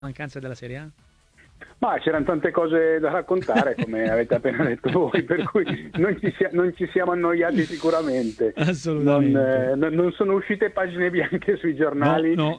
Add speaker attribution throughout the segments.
Speaker 1: mancanza della Serie A?
Speaker 2: Ma c'erano tante cose da raccontare, come avete appena detto voi, per cui non ci siamo annoiati sicuramente.
Speaker 1: Assolutamente.
Speaker 2: Non sono uscite pagine bianche sui giornali,
Speaker 1: No.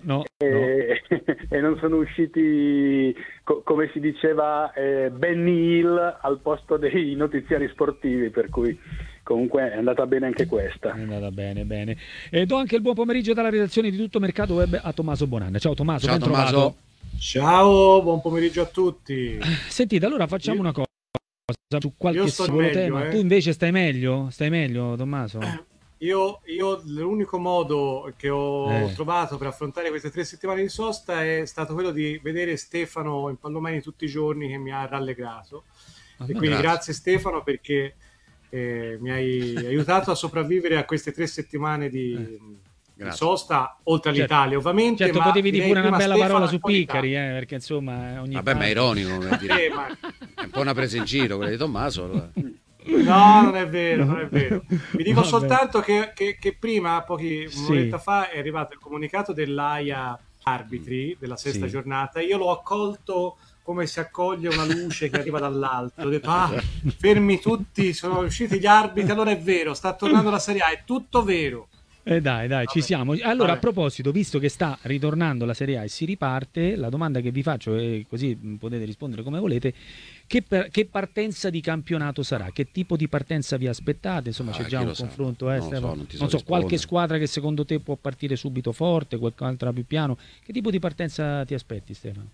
Speaker 2: e non sono usciti, come si diceva, Benny Hill al posto dei notiziari sportivi, per cui comunque è andata bene anche questa.
Speaker 1: È andata bene. E do anche il buon pomeriggio dalla redazione di Tutto Mercato Web a Tommaso Bonanna. Ciao Tommaso,
Speaker 3: Ciao
Speaker 1: ben trovato.
Speaker 3: Tommaso.
Speaker 4: Ciao, buon pomeriggio a tutti.
Speaker 1: Sentite, allora facciamo una cosa su qualche singolo tema. Tu invece stai meglio? Stai meglio, Tommaso?
Speaker 4: Io l'unico modo che ho trovato per affrontare queste 3 settimane di sosta è stato quello di vedere Stefano in Pallomeni tutti i giorni, che mi ha rallegrato. E quindi grazie Stefano, perché mi hai aiutato a sopravvivere a queste 3 settimane di sosta, oltre all'Italia ovviamente.
Speaker 1: Certo,
Speaker 4: ma
Speaker 1: potevi dire pure una bella parola su
Speaker 4: Piccari,
Speaker 1: perché insomma ogni
Speaker 3: Vabbè, ma è ironico, come dire. È un po' una presa in giro quella di Tommaso. Allora.
Speaker 4: No, non è vero. Vi dico soltanto che prima, un'oretta fa, è arrivato il comunicato dell'AIA arbitri della sesta giornata. Io l'ho accolto come si accoglie una luce che arriva dall'alto. Ho detto, fermi tutti, sono usciti gli arbitri, allora è vero, sta tornando la Serie A, è tutto vero.
Speaker 1: Dai, ci siamo. Allora, a proposito, visto che sta ritornando la Serie A e si riparte, la domanda che vi faccio, e così potete rispondere come volete, che partenza di campionato sarà? Che tipo di partenza vi aspettate? Insomma, c'è già un confronto. Non so, qualche squadra che secondo te può partire subito forte, qualche altra più piano. Che tipo di partenza ti aspetti, Stefano?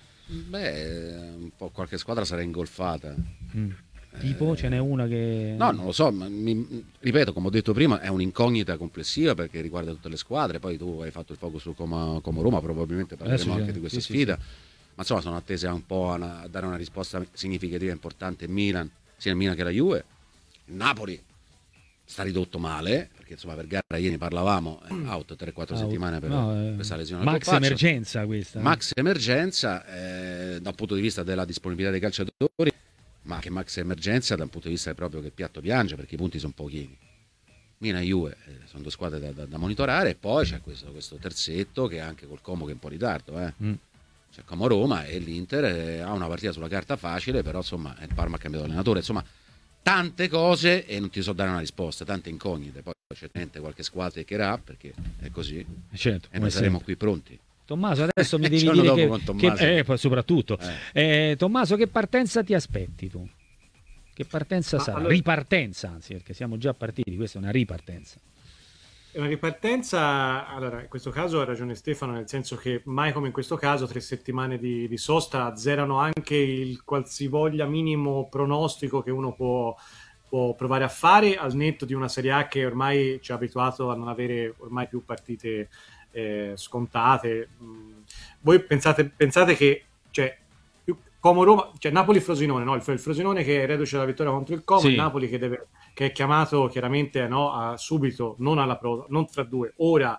Speaker 3: Beh, un po' qualche squadra sarà ingolfata.
Speaker 1: Tipo, ce n'è una che...
Speaker 3: No, non lo so, ma ripeto, come ho detto prima, è un'incognita complessiva perché riguarda tutte le squadre. Poi tu hai fatto il focus su Como Roma, probabilmente parleremo anche di questa sfida. Ma insomma, sono attese un po' a dare una risposta significativa e importante in Milan, sia il Milan che la Juve. Il Napoli sta ridotto male, perché insomma per gara ieri parlavamo, out 3-4 settimane per questa lesione.
Speaker 1: Max emergenza questa.
Speaker 3: Max emergenza dal punto di vista della disponibilità dei calciatori, ma che Max emergenza dal punto di vista proprio che il piatto piange, perché i punti sono pochini. Milan e Juve sono 2 squadre da monitorare, e poi c'è questo terzetto che è anche col Como che è un po' in ritardo. C'è Como Roma, e l'Inter ha una partita sulla carta facile, però insomma il Parma ha cambiato allenatore, insomma tante cose e non ti so dare una risposta, tante incognite. Poi certamente qualche squadra eccherà, perché è così,
Speaker 1: certo,
Speaker 3: e noi saremo qui pronti.
Speaker 1: Tommaso, adesso mi devi dire poi soprattutto Tommaso, che partenza ti aspetti tu? Che partenza sarà? Allora... ripartenza, anzi, perché siamo già partiti, questa è una ripartenza.
Speaker 4: È una ripartenza, allora in questo caso ha ragione Stefano, nel senso che mai come in questo caso 3 settimane di sosta azzerano anche il qualsivoglia minimo pronostico che uno può provare a fare, al netto di una Serie A che ormai ci ha abituato a non avere ormai più partite scontate. Voi pensate che Como Roma, Napoli-Frosinone, no? Il Frosinone che è reduce dalla vittoria contro il Como, il Napoli che è chiamato chiaramente a subito, non alla prova, non tra 2, ora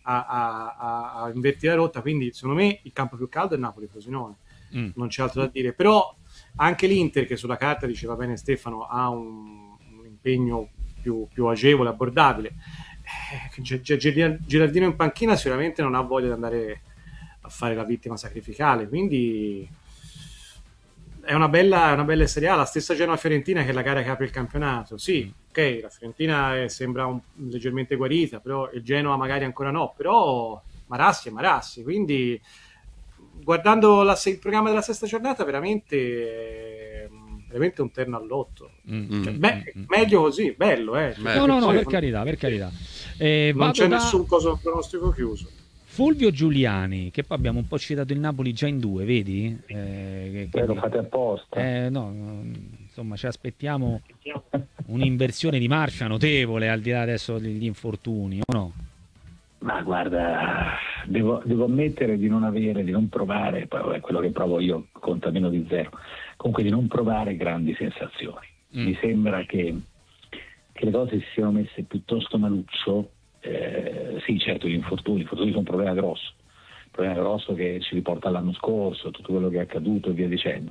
Speaker 4: a invertire la rotta. Quindi secondo me il campo più caldo è Napoli-Frosinone, non c'è altro da dire. Però anche l'Inter, che sulla carta, diceva bene Stefano, ha un impegno più agevole, abbordabile. Girardino in panchina sicuramente non ha voglia di andare a fare la vittima sacrificale, quindi è una bella Serie A. La stessa Genoa-Fiorentina, che è la gara che apre il campionato. Sì, ok, la Fiorentina sembra leggermente guarita, però il Genoa magari ancora no, però Marassi è Marassi, quindi guardando il programma della sesta giornata veramente un terno all'otto. Meglio così, bello,
Speaker 1: no, per carità.
Speaker 4: Non c'è nessun pronostico chiuso.
Speaker 1: Fulvio Giuliani, che poi abbiamo un po' citato il Napoli già in 2, vedi?
Speaker 2: Lo fate apposta.
Speaker 1: No, insomma, ci aspettiamo un'inversione di marcia notevole, al di là adesso degli infortuni, o no?
Speaker 5: Ma guarda, devo ammettere di non provare, poi quello che provo io conta meno di 0, comunque di non provare grandi sensazioni. Mi sembra che le cose si siano messe piuttosto maluccio. Sì, certo, gli infortuni sono un problema grosso che ci riporta all'anno scorso, tutto quello che è accaduto e via dicendo.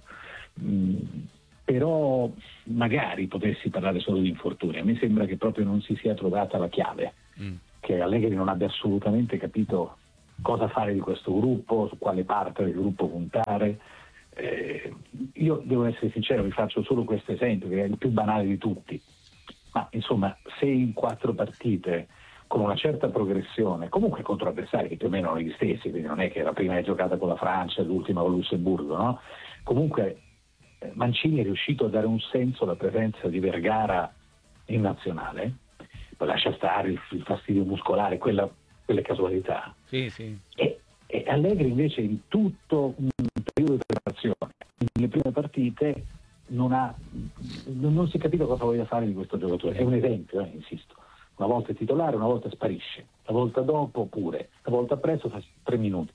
Speaker 5: Però magari potessi parlare solo di infortuni. A me sembra che proprio non si sia trovata la chiave, che Allegri non abbia assolutamente capito cosa fare di questo gruppo, su quale parte del gruppo puntare. Io devo essere sincero, vi faccio solo questo esempio che è il più banale di tutti, ma insomma, se in 4 partite con una certa progressione, comunque contro avversari che più o meno sono gli stessi, quindi non è che la prima è giocata con la Francia e l'ultima con Lussemburgo, no? Comunque Mancini è riuscito a dare un senso alla presenza di Vergara in nazionale, poi lascia stare il fastidio muscolare, quelle casualità.
Speaker 1: Sì, sì.
Speaker 5: E Allegri invece in tutto un periodo di preparazione, nelle prime partite non si è capito cosa voglia fare di questo giocatore. È un esempio, insisto. Una volta è titolare, una volta sparisce, la volta dopo pure, la volta presso fa 3 minuti.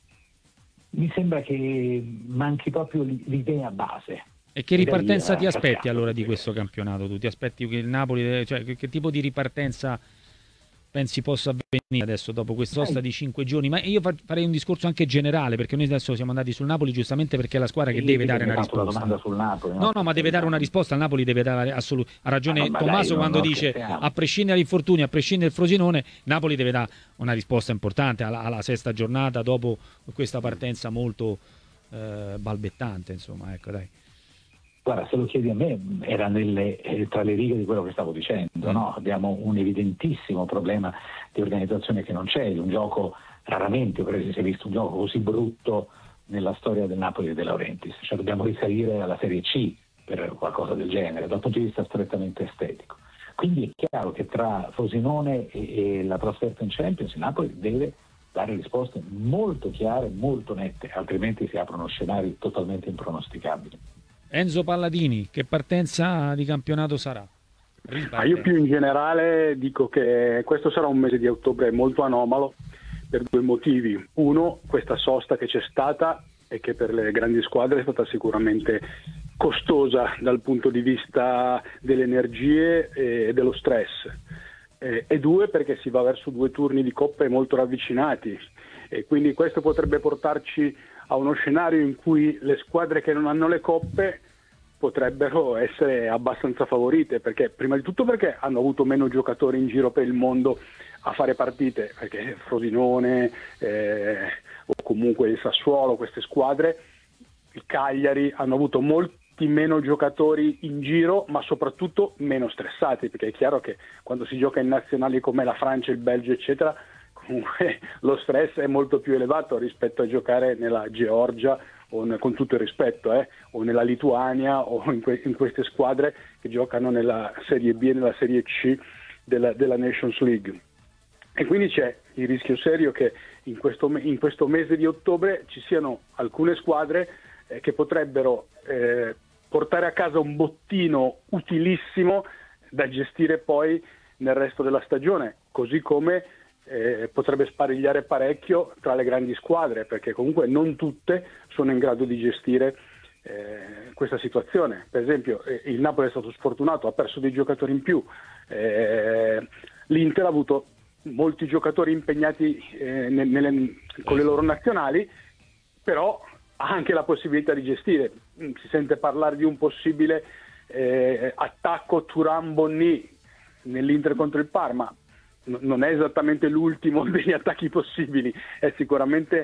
Speaker 5: Mi sembra che manchi proprio l'idea base.
Speaker 1: E che ripartenza ti aspetti allora di questo campionato? Tu ti aspetti che il Napoli, cioè che tipo di ripartenza pensi possa avvenire adesso dopo questa sosta di 5 giorni? Ma io farei un discorso anche generale, perché noi adesso siamo andati sul Napoli giustamente perché è la squadra che deve dare una risposta.
Speaker 5: La domanda sul Napoli,
Speaker 1: no, ma deve dare una risposta. Il Napoli deve dare ha ragione Tommaso quando dice a prescindere dall'infortunio, a prescindere dal Frosinone, Napoli deve dare una risposta importante alla sesta giornata dopo questa partenza molto balbettante, insomma, ecco, dai.
Speaker 5: Guarda, se lo chiedi a me, era tra le righe di quello che stavo dicendo, no? Abbiamo un evidentissimo problema di organizzazione che non c'è, di un gioco, raramente si è visto un gioco così brutto nella storia del Napoli e De Laurentiis, cioè dobbiamo risalire alla Serie C per qualcosa del genere, dal punto di vista strettamente estetico. Quindi è chiaro che tra Frosinone e la trasferta in Champions il Napoli deve dare risposte molto chiare, molto nette, altrimenti si aprono scenari totalmente impronosticabili.
Speaker 1: Enzo Palladini, che partenza di campionato sarà?
Speaker 2: Io più in generale dico che questo sarà un mese di ottobre molto anomalo per 2 motivi. Uno, questa sosta che c'è stata e che per le grandi squadre è stata sicuramente costosa dal punto di vista delle energie e dello stress. E 2, perché si va verso 2 turni di coppe molto ravvicinati e quindi questo potrebbe portarci a uno scenario in cui le squadre che non hanno le coppe potrebbero essere abbastanza favorite, perché prima di tutto perché hanno avuto meno giocatori in giro per il mondo a fare partite, perché Frosinone o comunque il Sassuolo, queste squadre, il Cagliari, hanno avuto molti meno giocatori in giro, ma soprattutto meno stressati, perché è chiaro che quando si gioca in nazionali come la Francia, il Belgio, eccetera, comunque lo stress è molto più elevato rispetto a giocare nella Georgia con tutto il rispetto, o nella Lituania o in queste squadre che giocano nella Serie B e nella Serie C della Nations League. E quindi c'è il rischio serio che in questo mese di ottobre ci siano alcune squadre che potrebbero portare a casa un bottino utilissimo da gestire poi nel resto della stagione, così come potrebbe sparigliare parecchio tra le grandi squadre, perché comunque non tutte sono in grado di gestire questa situazione. Per esempio il Napoli è stato sfortunato, ha perso dei giocatori in più, l'Inter ha avuto molti giocatori impegnati con le loro nazionali, però ha anche la possibilità di gestire. Si sente parlare di un possibile attacco Thuram-Bonni nell'Inter contro il Parma. Non è esattamente l'ultimo degli attacchi possibili, è sicuramente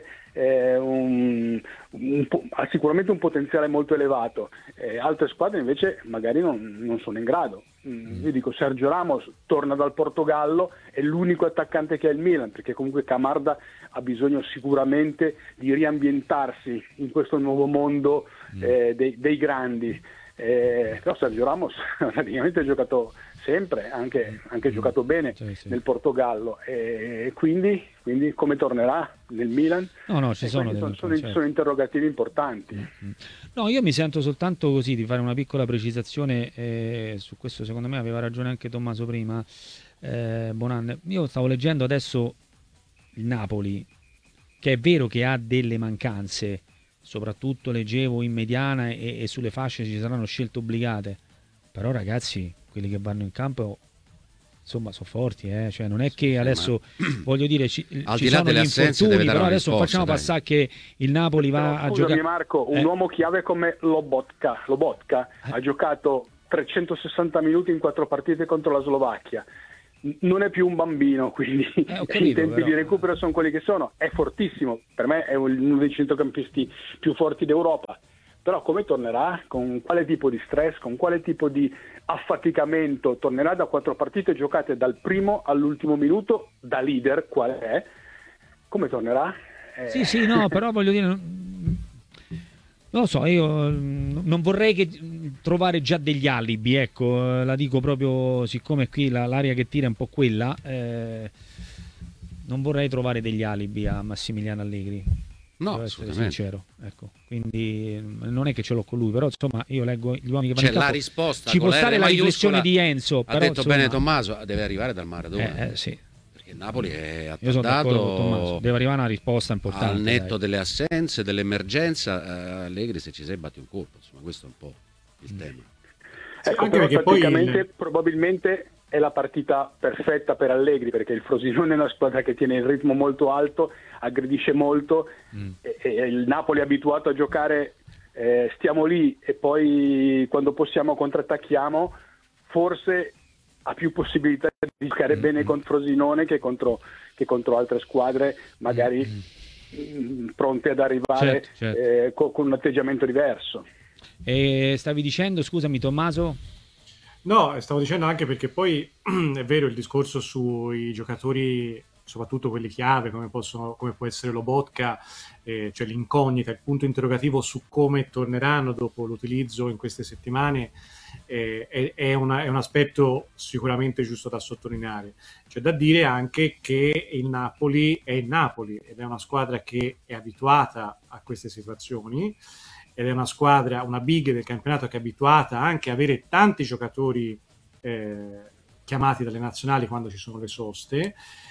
Speaker 2: ha sicuramente un potenziale molto elevato. Altre squadre invece magari non sono in grado. Io dico, Sergio Ramos torna dal Portogallo, è l'unico attaccante che ha il Milan, perché comunque Camarda ha bisogno sicuramente di riambientarsi in questo nuovo mondo dei grandi. Però Sergio Ramos praticamente ha giocato sempre, anche giocato bene nel Portogallo, e quindi come tornerà nel Milan?
Speaker 1: No, ci sono
Speaker 2: interrogativi importanti.
Speaker 1: No, io mi sento soltanto così di fare una piccola precisazione, su questo secondo me aveva ragione anche Tommaso prima, Bonan. Io stavo leggendo adesso il Napoli, che è vero che ha delle mancanze, soprattutto leggevo in mediana e sulle fasce ci saranno scelte obbligate, però ragazzi, quelli che vanno in campo insomma sono forti, cioè non è che adesso voglio dire ci sono gli infortuni, però adesso non facciamo passare che il Napoli va a giocare.
Speaker 2: Marco, un uomo chiave come Lobotka ha giocato 360 minuti in 4 partite contro la Slovacchia. non è più un bambino, quindi
Speaker 1: capito,
Speaker 2: i tempi
Speaker 1: però
Speaker 2: di recupero sono quelli che sono. È fortissimo, per me è uno dei centrocampisti più forti d'Europa, però come tornerà? Con quale tipo di stress, con quale tipo di affaticamento tornerà da 4 partite giocate dal primo all'ultimo minuto, da leader qual è? Come tornerà?
Speaker 1: Sì, no, però voglio dire, non lo so, io non vorrei che trovare già degli alibi, ecco, la dico proprio, siccome qui l'aria che tira è un po' quella, non vorrei trovare degli alibi a Massimiliano Allegri.
Speaker 3: No,
Speaker 1: devo essere
Speaker 3: assolutamente.
Speaker 1: sincero, ecco. Quindi non è che ce l'ho con lui, però insomma io leggo gli uomini che vanno
Speaker 3: C'è
Speaker 1: in
Speaker 3: la
Speaker 1: campo.
Speaker 3: risposta
Speaker 1: Ci
Speaker 3: con
Speaker 1: può
Speaker 3: la
Speaker 1: stare
Speaker 3: R
Speaker 1: la
Speaker 3: maiuscola,
Speaker 1: riflessione di Enzo,
Speaker 3: ha
Speaker 1: però
Speaker 3: detto
Speaker 1: insomma,
Speaker 3: bene Tommaso, deve arrivare dal Maradona,
Speaker 1: sì.
Speaker 3: perché il Napoli è
Speaker 1: Io sono d'accordo con Tommaso,
Speaker 3: attardato
Speaker 1: deve arrivare una risposta importante.
Speaker 3: al netto
Speaker 1: dai.
Speaker 3: delle assenze, dell'emergenza. Allegri, se ci sei, batti un colpo, insomma, questo è un po' il tema.
Speaker 2: Ecco,
Speaker 4: anche
Speaker 2: però
Speaker 4: perché poi
Speaker 2: praticamente probabilmente è la partita perfetta per Allegri, perché il Frosinone è una squadra che tiene il ritmo molto alto, aggredisce molto, e il Napoli è abituato a giocare stiamo lì e poi quando possiamo contrattacchiamo, forse ha più possibilità di giocare bene contro Frosinone che contro altre squadre magari pronte ad arrivare
Speaker 1: Certo.
Speaker 2: con un atteggiamento diverso.
Speaker 1: E stavi dicendo, scusami Tommaso?
Speaker 4: No, stavo dicendo anche perché poi è vero il discorso sui giocatori, soprattutto quelli chiave, come può essere Lobotka, cioè l'incognita, il punto interrogativo su come torneranno dopo l'utilizzo in queste settimane, è un aspetto sicuramente giusto da sottolineare. C'è da dire anche che il Napoli è il Napoli ed è una squadra che è abituata a queste situazioni, ed è una squadra, una big del campionato che è abituata anche a avere tanti giocatori chiamati dalle nazionali quando ci sono le soste,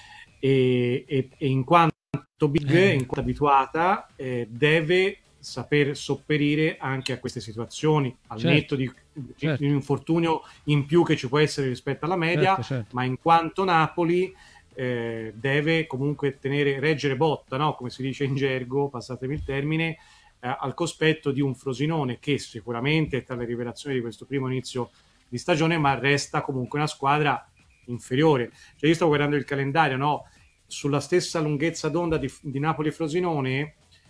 Speaker 4: e in quanto big, in quanto abituata, deve saper sopperire anche a queste situazioni, al netto di un infortunio in più che ci può essere rispetto alla media, ma in quanto Napoli deve comunque reggere botta, no? Come si dice in gergo, passatemi il termine, al cospetto di un Frosinone che sicuramente è tra le rivelazioni di questo primo inizio di stagione, ma resta comunque una squadra inferiore. Cioè, io stavo guardando il calendario, no? Sulla stessa lunghezza d'onda di Napoli e Frosinone,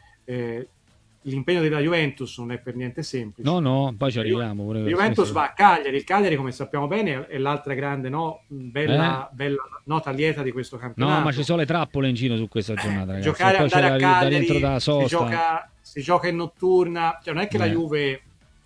Speaker 4: l'impegno della Juventus non è per niente semplice.
Speaker 1: No, poi ci arriviamo.
Speaker 4: La Juventus va a Cagliari, il Cagliari, come sappiamo bene, è l'altra grande, no? Bella nota lieta di questo campionato.
Speaker 1: No, ma ci sono le trappole in giro su questa giornata, ragazzi.
Speaker 4: Giocare,
Speaker 1: poi
Speaker 4: andare a Cagliari,
Speaker 1: dentro da sosta.
Speaker 4: si gioca in notturna, cioè non è che la Juve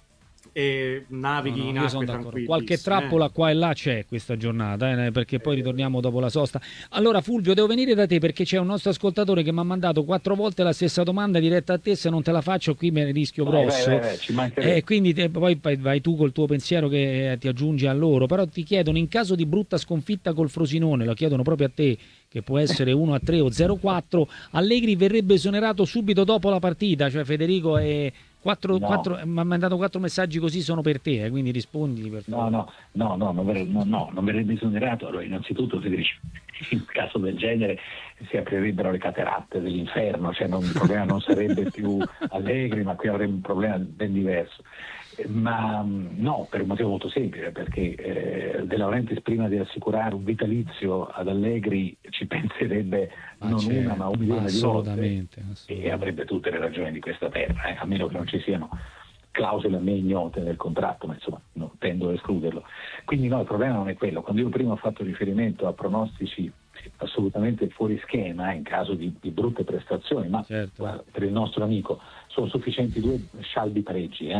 Speaker 4: navighi in acque tranquille.
Speaker 1: Qualche trappola qua e là c'è questa giornata, perché poi ritorniamo dopo la sosta. Allora Fulvio, devo venire da te perché c'è un nostro ascoltatore che mi ha mandato 4 volte la stessa domanda diretta a te. Se non te la faccio qui me ne rischio grosso. Quindi poi vai tu col tuo pensiero che ti aggiungi a loro. Però ti chiedono, in caso di brutta sconfitta col Frosinone, lo chiedono proprio a te, che può essere 1-3 o 0-4, Allegri verrebbe esonerato subito dopo la partita? Cioè Federico mi ha mandato 4 messaggi così, sono per te, quindi rispondi per favore.
Speaker 5: No, non verrebbe esonerato. Allora, innanzitutto Federico, in un caso del genere si aprirebbero le cataratte dell'inferno, cioè il problema non sarebbe più Allegri, ma qui avremmo un problema ben diverso. Ma no, per un motivo molto semplice, perché De Laurentiis prima di assicurare un vitalizio ad Allegri ci penserebbe una ma un milione di volte, e avrebbe tutte le ragioni di questa terra, a meno che non ci siano clausole a me ignote nel contratto, ma insomma non tendo ad escluderlo. Quindi no, il problema non è quello. Quando io prima ho fatto riferimento a pronostici assolutamente fuori schema in caso di brutte prestazioni, ma guarda, per il nostro amico sono sufficienti 2 scialbi pareggi,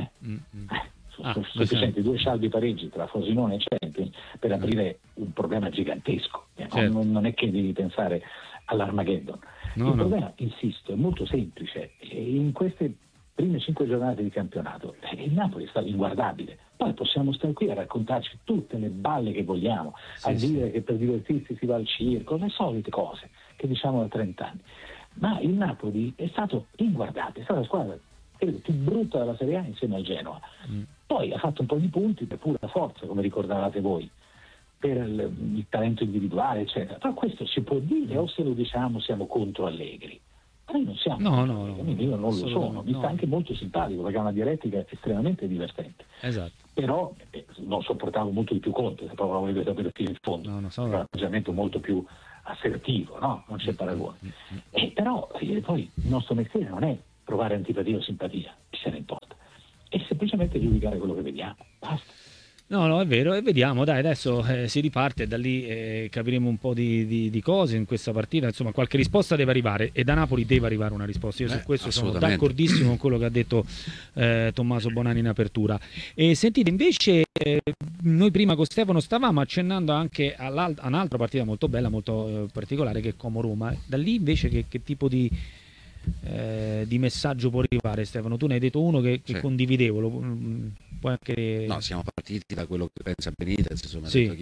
Speaker 5: sono sufficienti 2 scialbi pareggi tra Frosinone e Champions per aprire un problema gigantesco. Non è che devi pensare all'Armageddon. Il problema, insisto, è molto semplice. In queste prime 5 giornate di campionato il Napoli è stato inguardabile. Poi possiamo stare qui a raccontarci tutte le balle che vogliamo, dire che per divertirsi si va al circo, le solite cose che diciamo da 30 anni. Ma il Napoli è stato inguardabile, è stata la squadra più brutta della Serie A insieme al Genoa. Poi ha fatto un po' di punti per pura forza, come ricordavate voi, per il talento individuale, eccetera. Però questo si può dire, o se lo diciamo siamo contro Allegri. Noi non siamo,
Speaker 1: No,
Speaker 5: io non lo sono, mi
Speaker 1: no.
Speaker 5: sta anche molto simpatico perché ha una dialettica estremamente divertente.
Speaker 1: Esatto.
Speaker 5: Però non sopportavo molto di più Conte, se proprio volete sapere fino in fondo.
Speaker 1: No,
Speaker 5: Era un atteggiamento molto più assertivo, no? Non c'è paragone. Però poi il nostro mestiere non è provare antipatia o simpatia, chi se ne importa. È semplicemente giudicare quello che vediamo, basta.
Speaker 1: No, è vero, e vediamo, dai, adesso si riparte, da lì capiremo un po' di cose in questa partita, insomma qualche risposta deve arrivare e da Napoli deve arrivare una risposta, io su questo sono d'accordissimo con quello che ha detto Tommaso Bonanni in apertura. E sentite, invece noi prima con Stefano stavamo accennando anche a un'altra partita molto bella, molto particolare, che è Como-Roma, da lì invece che tipo di messaggio può arrivare, Stefano? Tu ne hai detto uno che condividevo, puoi anche...
Speaker 3: No, siamo partiti da quello che pensa Benitez, insomma, ha detto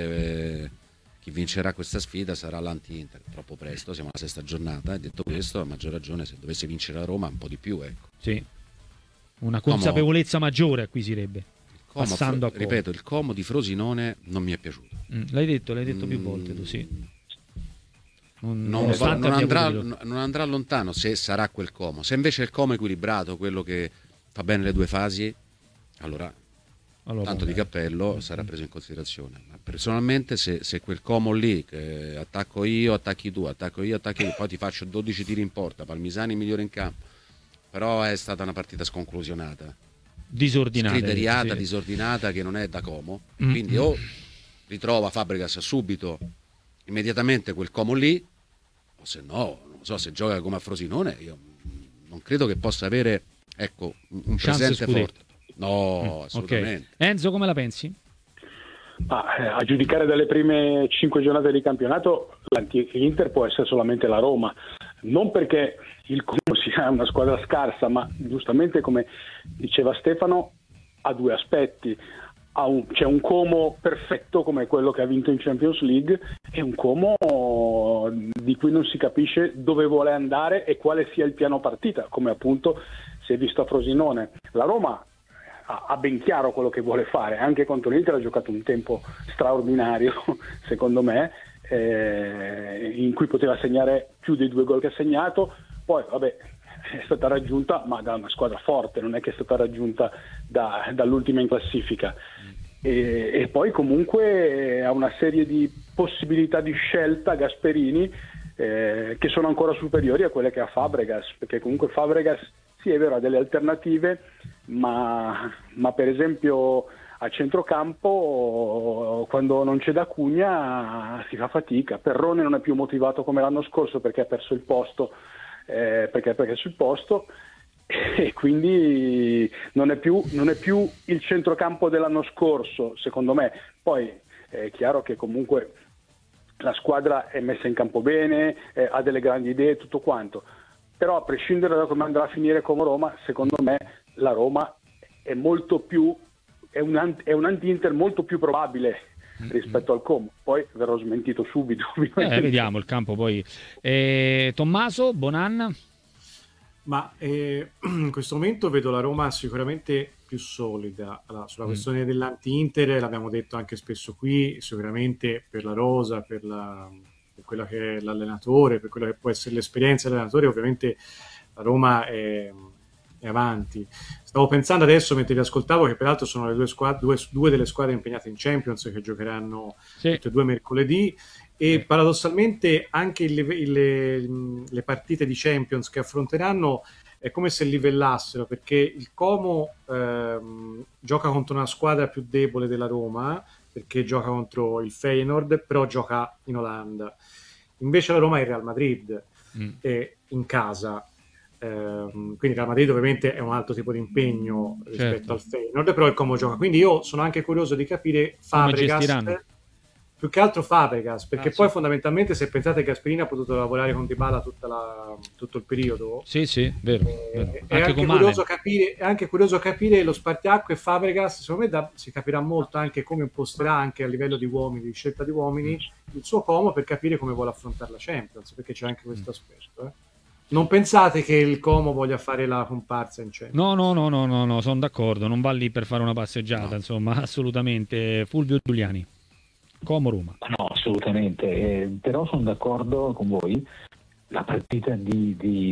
Speaker 3: chi vincerà questa sfida sarà l'anti-Inter. Troppo presto, siamo alla sesta giornata, e detto questo, a maggior ragione se dovesse vincere la Roma un po' di più, ecco.
Speaker 1: Sì, una consapevolezza maggiore acquisirebbe. Passando a Como.
Speaker 3: Ripeto, il Como di Frosinone non mi è piaciuto.
Speaker 1: L'hai detto più volte tu, sì.
Speaker 3: Non andrà lontano se sarà quel Como. Se invece è il Como equilibrato, quello che fa bene le due fasi, allora tanto di cappello sarà preso in considerazione. Ma personalmente se quel Como lì, che attacco io, attacchi tu, poi ti faccio 12 tiri in porta, Palmisani migliore in campo, però è stata una partita sconclusionata,
Speaker 1: disordinata,
Speaker 3: scriteriata, disordinata, che non è da Como. Quindi o ritrova Fabregas subito, immediatamente quel Como lì, o se no, non so, se gioca come a Frosinone, io non credo che possa avere, ecco, un presente forte. No, assolutamente.
Speaker 1: Okay. Enzo, come la pensi?
Speaker 2: A giudicare dalle prime 5 giornate di campionato, l'Inter può essere solamente la Roma, non perché il Como sia una squadra scarsa, ma giustamente, come diceva Stefano, ha due aspetti. C'è un Como perfetto come quello che ha vinto in Champions League e un Como di cui non si capisce dove vuole andare e quale sia il piano partita, come appunto si è visto a Frosinone. La Roma ha ben chiaro quello che vuole fare, anche contro l'Inter ha giocato un tempo straordinario secondo me, in cui poteva segnare più dei 2 gol che ha segnato. Poi vabbè, è stata raggiunta ma da una squadra forte, non è che è stata raggiunta dall'ultima in classifica, e poi comunque ha una serie di possibilità di scelta Gasperini che sono ancora superiori a quelle che ha Fabregas, perché comunque Fabregas sì, è vero, ha delle alternative, ma per esempio a centrocampo quando non c'è D'Acunha si fa fatica. Perrone non è più motivato come l'anno scorso perché ha perso il posto, perché sul posto, e quindi non è più il centrocampo dell'anno scorso, secondo me. Poi è chiaro che comunque la squadra è messa in campo bene, ha delle grandi idee, tutto quanto, però a prescindere da come andrà a finire come Roma, secondo me la Roma è molto più è un anti-Inter molto più probabile rispetto al Como. Poi verrò smentito subito.
Speaker 1: Vediamo il campo poi. Tommaso Bonanna.
Speaker 4: Ma in questo momento vedo la Roma sicuramente più solida. Allora, sulla questione dell'anti-Inter, l'abbiamo detto anche spesso qui, sicuramente per la rosa, per quello che è l'allenatore, per quello che può essere l'esperienza dell'allenatore, ovviamente la Roma è avanti. Stavo pensando adesso, mentre vi ascoltavo, che peraltro sono le due delle squadre impegnate in Champions, che giocheranno tutte e due mercoledì, e paradossalmente anche le partite di Champions che affronteranno è come se livellassero, perché il Como gioca contro una squadra più debole della Roma, perché gioca contro il Feyenoord, però gioca in Olanda. Invece la Roma è il Real Madrid, è in casa. Quindi Real Madrid ovviamente è un altro tipo di impegno rispetto al Feyenoord, però il Como gioca. Quindi io sono anche curioso di capire Fabregas, più che altro Fabregas, perché poi fondamentalmente, se pensate che Gasperini ha potuto lavorare con Dybala tutto il periodo,
Speaker 1: vero.
Speaker 4: È anche curioso capire lo spartiacque. Fabregas, secondo me si capirà molto anche come imposterà, anche a livello di uomini, di scelta di uomini, il suo Como, per capire come vuole affrontare la Champions, perché c'è anche questo aspetto. Non pensate che il Como voglia fare la comparsa in Champions?
Speaker 1: No, sono d'accordo, non va lì per fare una passeggiata, insomma, assolutamente. Fulvio Giuliani, Como Roma.
Speaker 5: No, assolutamente, però sono d'accordo con voi la partita di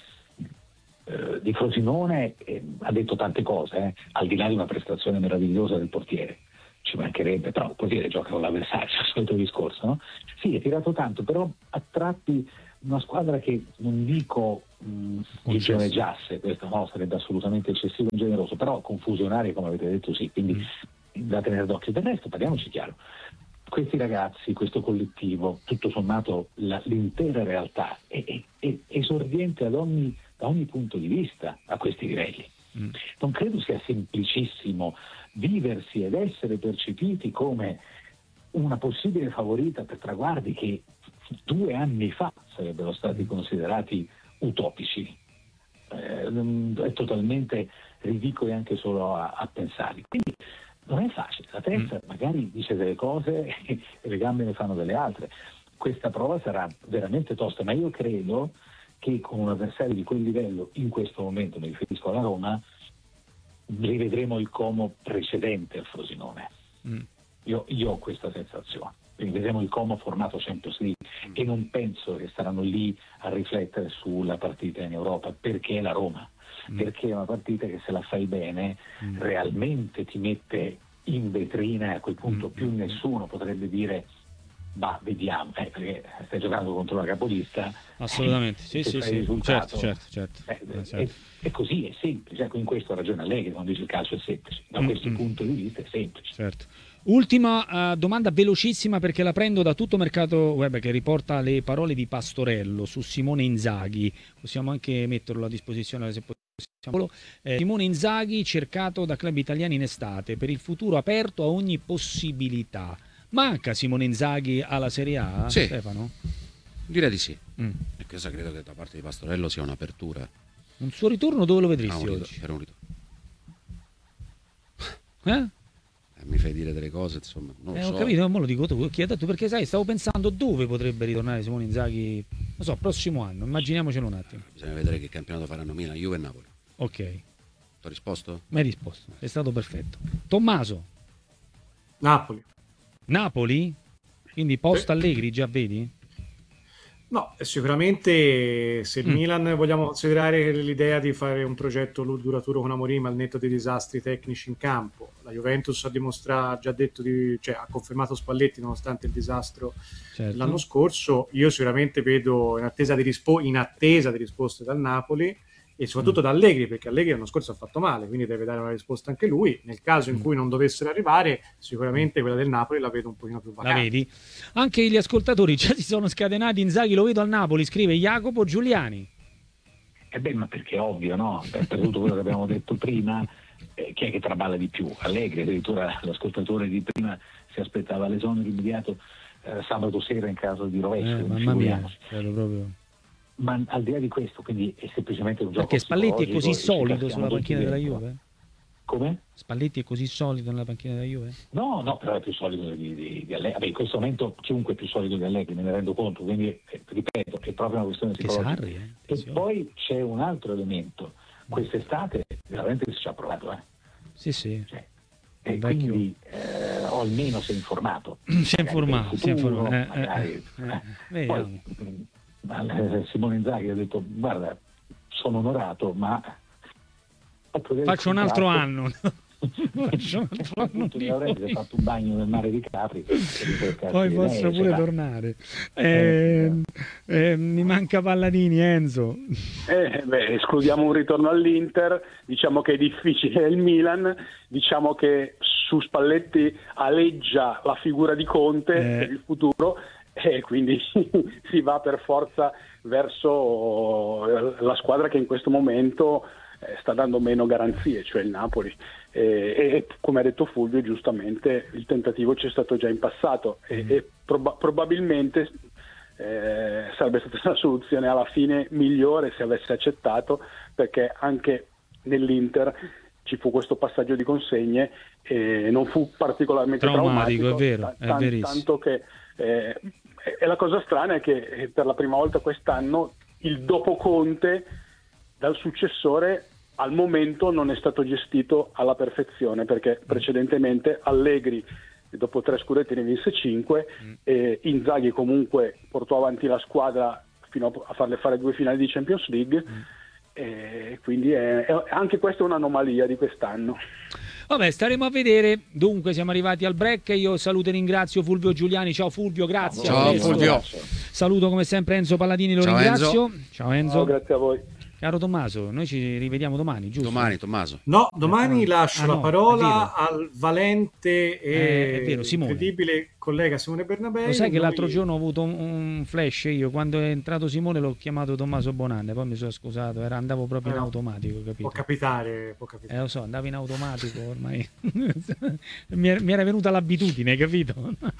Speaker 5: Frosinone ha detto tante cose, al di là di una prestazione meravigliosa del portiere, ci mancherebbe, però il portiere gioca con l'avversario, il solito discorso, no? Sì, è tirato tanto, però a tratti una squadra che non dico gigioneggiasse, questo no, sarebbe assolutamente eccessivo e ingeneroso, però confusionaria come avete detto sì, quindi da tenere d'occhio. Del resto, parliamoci chiaro, questi ragazzi, questo collettivo, tutto sommato l'intera realtà è esordiente da ogni punto di vista a questi livelli. Non credo sia semplicissimo viversi ed essere percepiti come una possibile favorita per traguardi che 2 anni fa sarebbero stati considerati utopici. È totalmente ridicolo anche solo a pensarli. Quindi non è facile, la testa magari dice delle cose e le gambe ne fanno delle altre. Questa prova sarà veramente tosta, ma io credo che con un avversario di quel livello, in questo momento mi riferisco alla Roma, rivedremo il Como precedente al Frosinone. Io ho questa sensazione. Quindi vedremo il Como formato Champions League e non penso che staranno lì a riflettere sulla partita in Europa, perché è la Roma. Perché è una partita che, se la fai bene, realmente ti mette in vetrina, e a quel punto più nessuno potrebbe dire vediamo, perché stai giocando contro una capolista.
Speaker 1: Assolutamente, sì, certo.
Speaker 5: È così, è semplice. In questo ha ragione Allegri quando dice il calcio è semplice, da questo punto di vista è semplice.
Speaker 1: Certo. Ultima domanda velocissima, perché la prendo da Tutto Mercato Web, che riporta le parole di Pastorello su Simone Inzaghi. Possiamo anche metterlo a disposizione se possiamo. Simone Inzaghi cercato da club italiani in estate, per il futuro aperto a ogni possibilità. Manca Simone Inzaghi alla Serie A,
Speaker 3: sì,
Speaker 1: Stefano?
Speaker 3: Direi di sì. E questa credo che da parte di Pastorello sia un'apertura.
Speaker 1: Un suo ritorno dove lo vedresti oggi?
Speaker 3: Per un ritorno. Mi fai dire delle cose, insomma, non lo so.
Speaker 1: Ho capito, ma lo dico tu, chi ha detto, perché sai, stavo pensando dove potrebbe ritornare Simone Inzaghi, non so, prossimo anno, immaginiamocelo un attimo.
Speaker 3: Bisogna vedere che campionato faranno Milan, Juve e Napoli.
Speaker 1: Ok.
Speaker 3: Ti ho risposto?
Speaker 1: Mi hai risposto, è stato perfetto. Tommaso? Napoli? Quindi post Allegri, già vedi?
Speaker 4: No, sicuramente se il Milan vogliamo considerare l'idea di fare un progetto duraturo con Amorim al netto dei disastri tecnici in campo, la Juventus ha confermato Spalletti nonostante il disastro l'anno scorso. Io sicuramente vedo in attesa di risposte dal Napoli e soprattutto da Allegri, perché Allegri l'anno scorso ha fatto male, quindi deve dare una risposta anche lui. Nel caso in cui non dovessero arrivare, sicuramente quella del Napoli la vedo un pochino più vacante.
Speaker 1: La vedi? Anche gli ascoltatori già si sono scatenati. Inzaghi lo vedo al Napoli, scrive Jacopo Giuliani.
Speaker 5: Ma perché è ovvio, no? Per tutto quello che abbiamo detto prima, chi è che traballa di più? Allegri, addirittura l'ascoltatore di prima si aspettava l'esonero immediato sabato sera in caso di rovescio.
Speaker 1: Mamma mia, proprio...
Speaker 5: Ma al di là di questo, quindi è semplicemente un gioco.
Speaker 1: Perché Spalletti è così solido sulla panchina della Juve?
Speaker 5: Come?
Speaker 1: Spalletti è così solido nella panchina della Juve?
Speaker 5: No, però è più solido di Allegri. In questo momento chiunque è più solido di Allegri, me ne rendo conto, quindi ripeto, è proprio una questione psicologica. E poi c'è un altro elemento. Quest'estate veramente si ci ha provato,
Speaker 1: Sì.
Speaker 5: E quindi o almeno si è informato.
Speaker 1: Si è informato.
Speaker 5: Poi, Simone Inzaghi ha detto: guarda, sono onorato, ma
Speaker 1: faccio un altro anno.
Speaker 5: Avrei fatto un bagno nel mare di Capri,
Speaker 1: poi posso pure tornare. Mi manca Palladini, Enzo.
Speaker 2: Escludiamo un ritorno all'Inter, diciamo che è difficile il Milan, diciamo che su Spalletti aleggia la figura di Conte per il futuro, e quindi si va per forza verso la squadra che in questo momento sta dando meno garanzie, cioè il Napoli. E come ha detto Fulvio giustamente, il tentativo c'è stato già in passato e probabilmente sarebbe stata una soluzione alla fine migliore se avesse accettato, perché anche nell'Inter ci fu questo passaggio di consegne e non fu particolarmente traumatico,
Speaker 1: è vero, è verissimo.
Speaker 2: Tanto che e la cosa strana è che per la prima volta quest'anno il dopo Conte dal successore al momento non è stato gestito alla perfezione, perché precedentemente Allegri dopo 3 scudetti ne vinse 5 e Inzaghi comunque portò avanti la squadra fino a farle fare 2 finali di Champions League, e quindi anche questa è un'anomalia di quest'anno.
Speaker 1: Vabbè, staremo a vedere. Dunque siamo arrivati al break, io saluto e ringrazio Fulvio Giuliani. Ciao Fulvio, grazie.
Speaker 3: Ciao Fulvio.
Speaker 1: Saluto come sempre Enzo Palladini, lo ringrazio.
Speaker 3: Enzo.
Speaker 1: Ciao Enzo.
Speaker 2: Ciao, grazie a voi.
Speaker 1: Caro Tommaso, noi ci rivediamo domani, giusto?
Speaker 3: Domani, Tommaso.
Speaker 4: No, domani lascio la
Speaker 1: no,
Speaker 4: parola al valente
Speaker 1: è
Speaker 4: e
Speaker 1: vero, Simone.
Speaker 4: incredibile collega Simone Bernabei.
Speaker 1: Lo sai che
Speaker 4: Noi-
Speaker 1: l'altro giorno ho avuto un flash, io quando è entrato Simone l'ho chiamato Tommaso Bonanne, poi mi sono scusato, andavo proprio in
Speaker 4: no.
Speaker 1: automatico, capito?
Speaker 4: Può capitare, può capitare.
Speaker 1: Lo so, andavo in automatico ormai. mi era venuta l'abitudine, capito?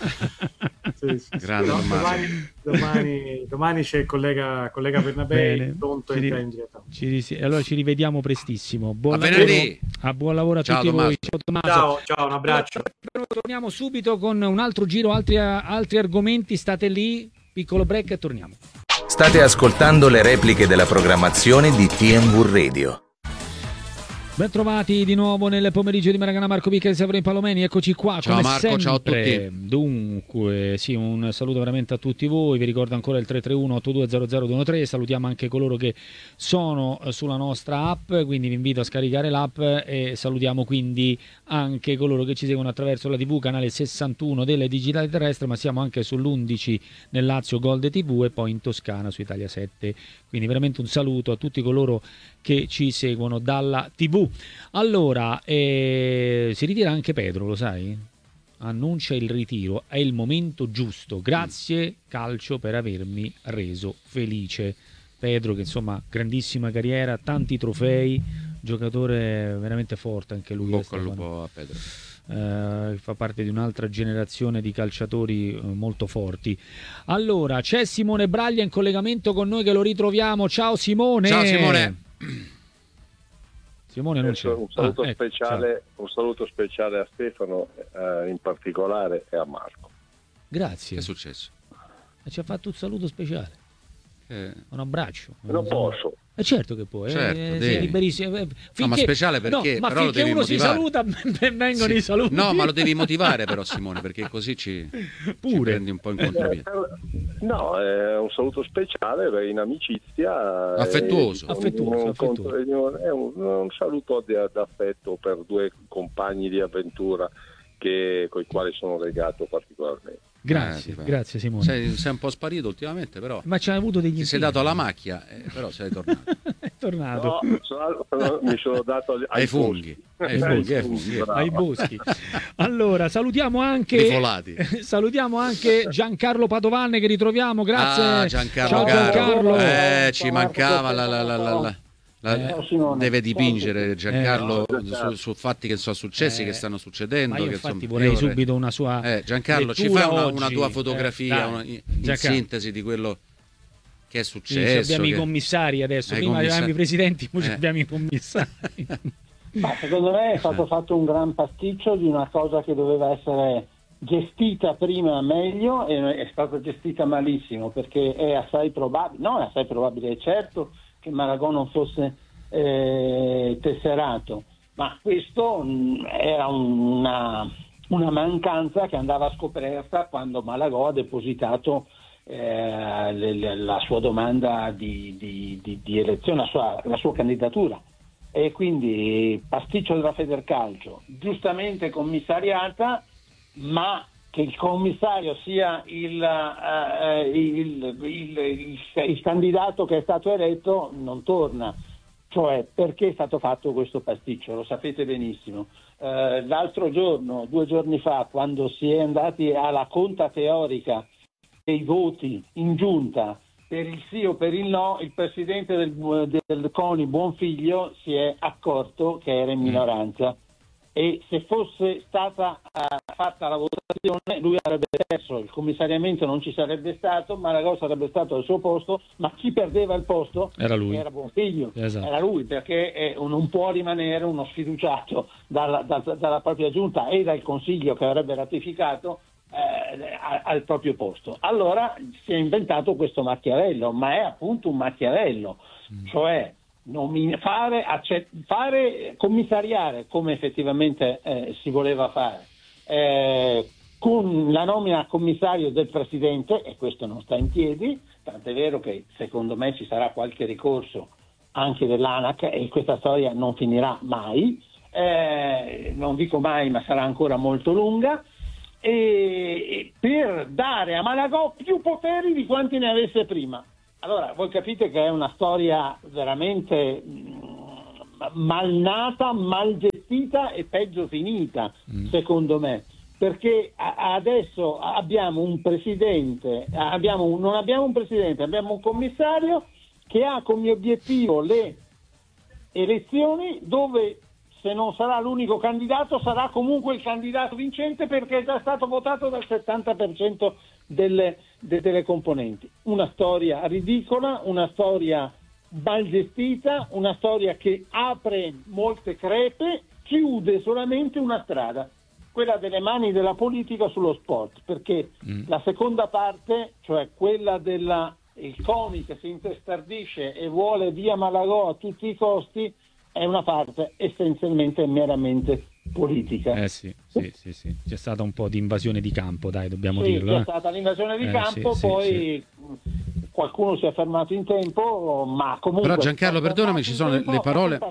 Speaker 4: Sì, sì.
Speaker 3: Grande Tommaso.
Speaker 4: Domani c'è il collega Bernabei
Speaker 1: Bene.
Speaker 4: pronto a
Speaker 1: Ci ri-
Speaker 4: entrare in diretta.
Speaker 1: Allora ci rivediamo prestissimo. Buon
Speaker 3: A
Speaker 1: lavoro,
Speaker 3: venerdì.
Speaker 1: buon lavoro a
Speaker 3: Ciao,
Speaker 1: tutti voi.
Speaker 3: Tommaso.
Speaker 1: Ciao Tommaso.
Speaker 4: Ciao, un abbraccio.
Speaker 1: Torniamo subito con un altro giro, altri argomenti. State lì, piccolo break e torniamo.
Speaker 6: State ascoltando le repliche della programmazione di TMV Radio.
Speaker 1: Ben trovati di nuovo nel pomeriggio di Maragana. Marco Picca e Severin Palomeni, eccoci qua.
Speaker 3: Ciao
Speaker 1: come
Speaker 3: Marco,
Speaker 1: sempre.
Speaker 3: ciao a tutti.
Speaker 1: Dunque, sì, un saluto veramente a tutti voi. Vi ricordo ancora il 331-8200-213. Salutiamo anche coloro che sono sulla nostra app, quindi vi invito a scaricare l'app e salutiamo quindi anche coloro che ci seguono attraverso la TV, canale 61 delle Digitali Terrestre, ma siamo anche sull'11 nel Lazio Gold TV e poi in Toscana su Italia 7. Quindi veramente un saluto a tutti coloro che ci seguono dalla TV. Allora, si ritira anche Pedro, lo sai? Annuncia il ritiro, è il momento giusto. Grazie calcio per avermi reso felice. Pedro che insomma grandissima carriera, tanti trofei, giocatore veramente forte anche lui.
Speaker 3: Bocca al lupo a Pedro.
Speaker 1: Fa parte di un'altra generazione di calciatori molto forti. Allora, c'è Simone Braglia in collegamento con noi che lo ritroviamo. Ciao Simone.
Speaker 3: Ciao Simone.
Speaker 1: Simone non c'è.
Speaker 7: Un saluto,
Speaker 1: Ecco,
Speaker 7: speciale, un saluto speciale a Stefano in particolare e a Marco.
Speaker 1: Grazie.
Speaker 3: Che è successo?
Speaker 1: Ci ha fatto un saluto speciale. Un abbraccio.
Speaker 7: Non posso.
Speaker 1: Certo che può,
Speaker 3: Certo,
Speaker 1: sei
Speaker 3: devi.
Speaker 1: liberissimo.
Speaker 3: No, ma speciale perché?
Speaker 1: No, ma
Speaker 3: però lo
Speaker 1: finché
Speaker 3: devi
Speaker 1: uno
Speaker 3: motivare.
Speaker 1: si saluta, vengono
Speaker 3: Sì.
Speaker 1: i saluti.
Speaker 3: No, ma lo devi motivare però Simone, perché così ci prendi un po' in contropiede.
Speaker 7: No, è un saluto speciale in amicizia.
Speaker 3: Affettuoso.
Speaker 7: È un saluto d'affetto per 2 compagni di avventura con i quali sono legato particolarmente.
Speaker 1: Grazie, grazie Simone.
Speaker 3: Sei un po' sparito ultimamente, però.
Speaker 1: Ma c'hai avuto degli
Speaker 3: Ti sei dato alla macchia, però sei tornato.
Speaker 1: È tornato.
Speaker 7: No, mi sono dato
Speaker 3: ai funghi.
Speaker 1: Ai boschi. Allora, salutiamo anche
Speaker 3: Rifolati.
Speaker 1: salutiamo anche Giancarlo Padovan che ritroviamo. Grazie.
Speaker 3: Ah, Giancarlo,
Speaker 1: Ciao Giancarlo.
Speaker 3: Ci mancava deve dipingere Giancarlo su fatti che sono successi, che stanno succedendo.
Speaker 1: Ma io
Speaker 3: che
Speaker 1: infatti vorrei subito una sua
Speaker 3: Giancarlo, ci
Speaker 1: lettura
Speaker 3: fai
Speaker 1: oggi.
Speaker 3: una tua fotografia in sintesi di quello che è successo.
Speaker 1: Abbiamo i commissari adesso, prima avevamo i presidenti, ora abbiamo i commissari.
Speaker 8: Ma secondo me è stato fatto un gran pasticcio di una cosa che doveva essere gestita prima meglio e è stata gestita malissimo, perché è assai probabile, è certo che Malagò non fosse tesserato, ma questo era una mancanza che andava scoperta quando Malagò ha depositato la sua domanda di elezione, la sua candidatura, e quindi pasticcio della Federcalcio, giustamente commissariata, ma che il commissario sia il candidato che è stato eletto non torna. Cioè, perché è stato fatto questo pasticcio? Lo sapete benissimo. L'altro giorno, 2 giorni fa, quando si è andati alla conta teorica dei voti in giunta per il sì o per il no, il presidente del CONI Buonfiglio si è accorto che era in minoranza. E se fosse stata fatta la votazione lui avrebbe perso, il commissariamento non ci sarebbe stato, Malagò sarebbe stato al suo posto, ma chi perdeva il posto
Speaker 1: era lui,
Speaker 8: era Buonfiglio.
Speaker 1: Esatto.
Speaker 8: Era lui, perché non può rimanere uno sfiduciato dalla propria giunta e dal consiglio che avrebbe ratificato al proprio posto. Allora si è inventato questo macchiavello, ma è appunto un macchiavello, cioè commissariare come effettivamente si voleva fare, con la nomina a commissario del presidente, e questo non sta in piedi, tant'è vero che secondo me ci sarà qualche ricorso anche dell'ANAC e questa storia non finirà mai, non dico mai, ma sarà ancora molto lunga, e per dare a Malagò più poteri di quanti ne avesse prima. Allora, voi capite che è una storia veramente malnata, mal gestita e peggio finita, secondo me, perché adesso abbiamo un presidente, non abbiamo un presidente, abbiamo un commissario che ha come obiettivo le elezioni, dove se non sarà l'unico candidato sarà comunque il candidato vincente, perché è già stato votato dal 70% delle componenti. Una storia ridicola, una storia mal gestita, una storia che apre molte crepe, chiude solamente una strada, quella delle mani della politica sullo sport, perché la seconda parte, cioè quella il CONI che si intestardisce e vuole via Malagò a tutti i costi, è una parte essenzialmente e meramente politica.
Speaker 1: Sì. C'è stata un po' di invasione di campo, dai, dobbiamo dirlo.
Speaker 8: C'è stata l'invasione di campo, poi qualcuno si è fermato in tempo, ma comunque...
Speaker 3: Però Giancarlo, perdonami, ci sono le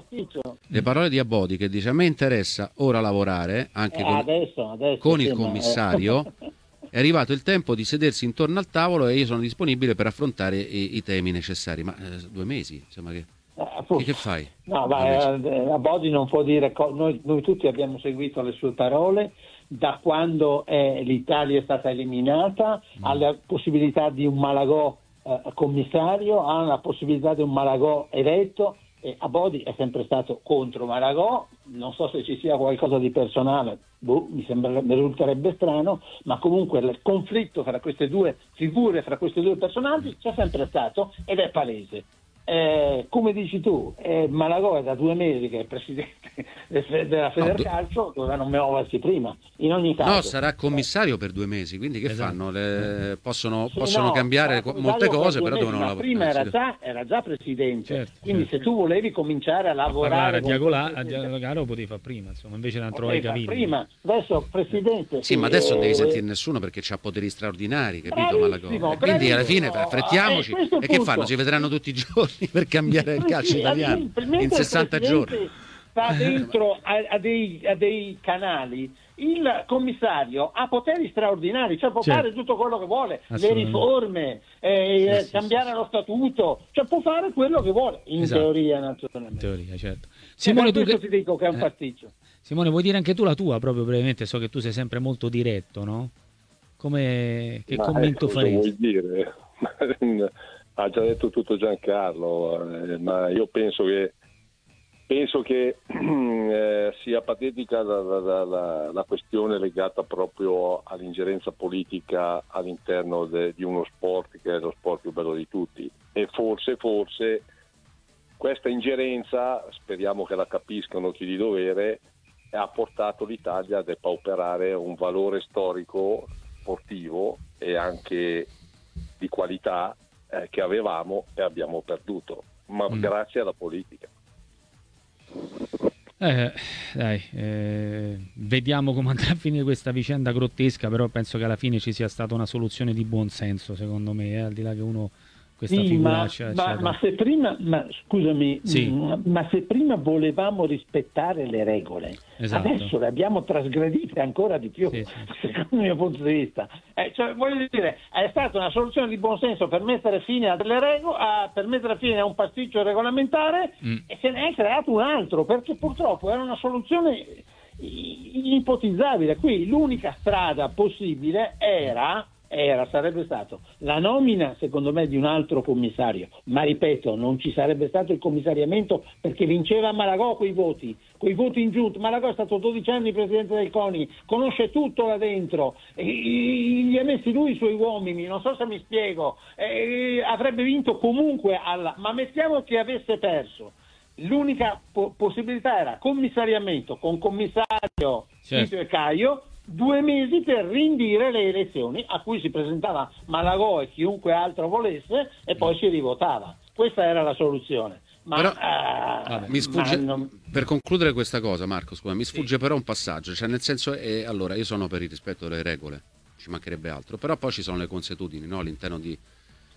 Speaker 3: parole di Abodi che dice: a me interessa ora lavorare anche con il commissario. È arrivato il tempo di sedersi intorno al tavolo e io sono disponibile per affrontare i temi necessari. Ma 2 mesi, insomma, che fai?
Speaker 8: No, Abodi non può dire noi tutti abbiamo seguito le sue parole da quando l'Italia è stata eliminata, alla possibilità di un Malagò commissario, alla possibilità di un Malagò eletto. E Abodi è sempre stato contro Malagò, non so se ci sia qualcosa di personale, mi risulterebbe strano, ma comunque il conflitto fra queste due figure, fra questi due personaggi c'è sempre stato ed è palese. Come dici tu, Malagò è da 2 mesi che è presidente della Federcalcio, doveva non muoversi prima. In ogni caso,
Speaker 3: no, sarà commissario per 2 mesi, quindi che fanno? Possono cambiare
Speaker 8: molte
Speaker 3: molte cose, però devono
Speaker 8: lavorare. Prima era già presidente, quindi se tu volevi cominciare a lavorare
Speaker 1: a dialogare lo potevi fare prima, insomma, invece non trovavi capire.
Speaker 8: Prima, adesso presidente.
Speaker 3: Sì, ma adesso non devi sentire nessuno perché c'ha poteri straordinari, capito Malagò? Quindi alla fine affrettiamoci e che fanno? Si vedranno tutti i giorni per cambiare il calcio italiano in 60 giorni.
Speaker 8: Sta dentro a dei canali, il commissario ha poteri straordinari, cioè può fare tutto quello che vuole, le riforme, cambiare lo statuto, cioè può fare quello che vuole, in teoria, naturalmente.
Speaker 1: In teoria, certo. Simone,
Speaker 8: tu ti dico che è un pasticcio.
Speaker 1: Simone, vuoi dire anche tu la tua, proprio brevemente? So che tu sei sempre molto diretto, no? Che commento faresti?
Speaker 7: Vuoi dire? Ha già detto tutto Giancarlo, ma io penso che sia patetica la questione legata proprio all'ingerenza politica all'interno di uno sport che è lo sport più bello di tutti, e forse questa ingerenza, speriamo che la capiscano chi di dovere, ha portato l'Italia a depauperare un valore storico sportivo e anche di qualità che avevamo e abbiamo perduto, ma grazie alla politica.
Speaker 1: Vediamo come andrà a finire questa vicenda grottesca, però penso che alla fine ci sia stata una soluzione di buon senso, secondo me, al di là che uno questa figuraccia.
Speaker 8: Ma se prima, scusami, ma se prima volevamo rispettare le regole, adesso le abbiamo trasgredite ancora di più, secondo il mio punto di vista. Cioè, voglio dire, è stata una soluzione di buon senso per mettere fine a delle regole, per mettere fine a un pasticcio regolamentare, e se ne è creato un altro, perché purtroppo era una soluzione ipotizzabile. Qui l'unica strada possibile sarebbe stato la nomina, secondo me, di un altro commissario, ma ripeto, non ci sarebbe stato il commissariamento perché vinceva Malagò quei voti in giunta. Malagò è stato 12 anni presidente del CONI, conosce tutto là dentro, gli ha messi lui i suoi uomini, non so se mi spiego, avrebbe vinto comunque ma mettiamo che avesse perso. L'unica possibilità era commissariamento con commissario Tito e Caio, 2 mesi per rindire le elezioni a cui si presentava Malagò e chiunque altro volesse, e poi si rivotava. Questa era la soluzione. Ma,
Speaker 3: mi sfugge, per concludere questa cosa, Marco, scusa, mi sfugge però un passaggio, cioè nel senso, allora io sono per il rispetto delle regole, ci mancherebbe altro, però poi ci sono le consuetudini, no? All'interno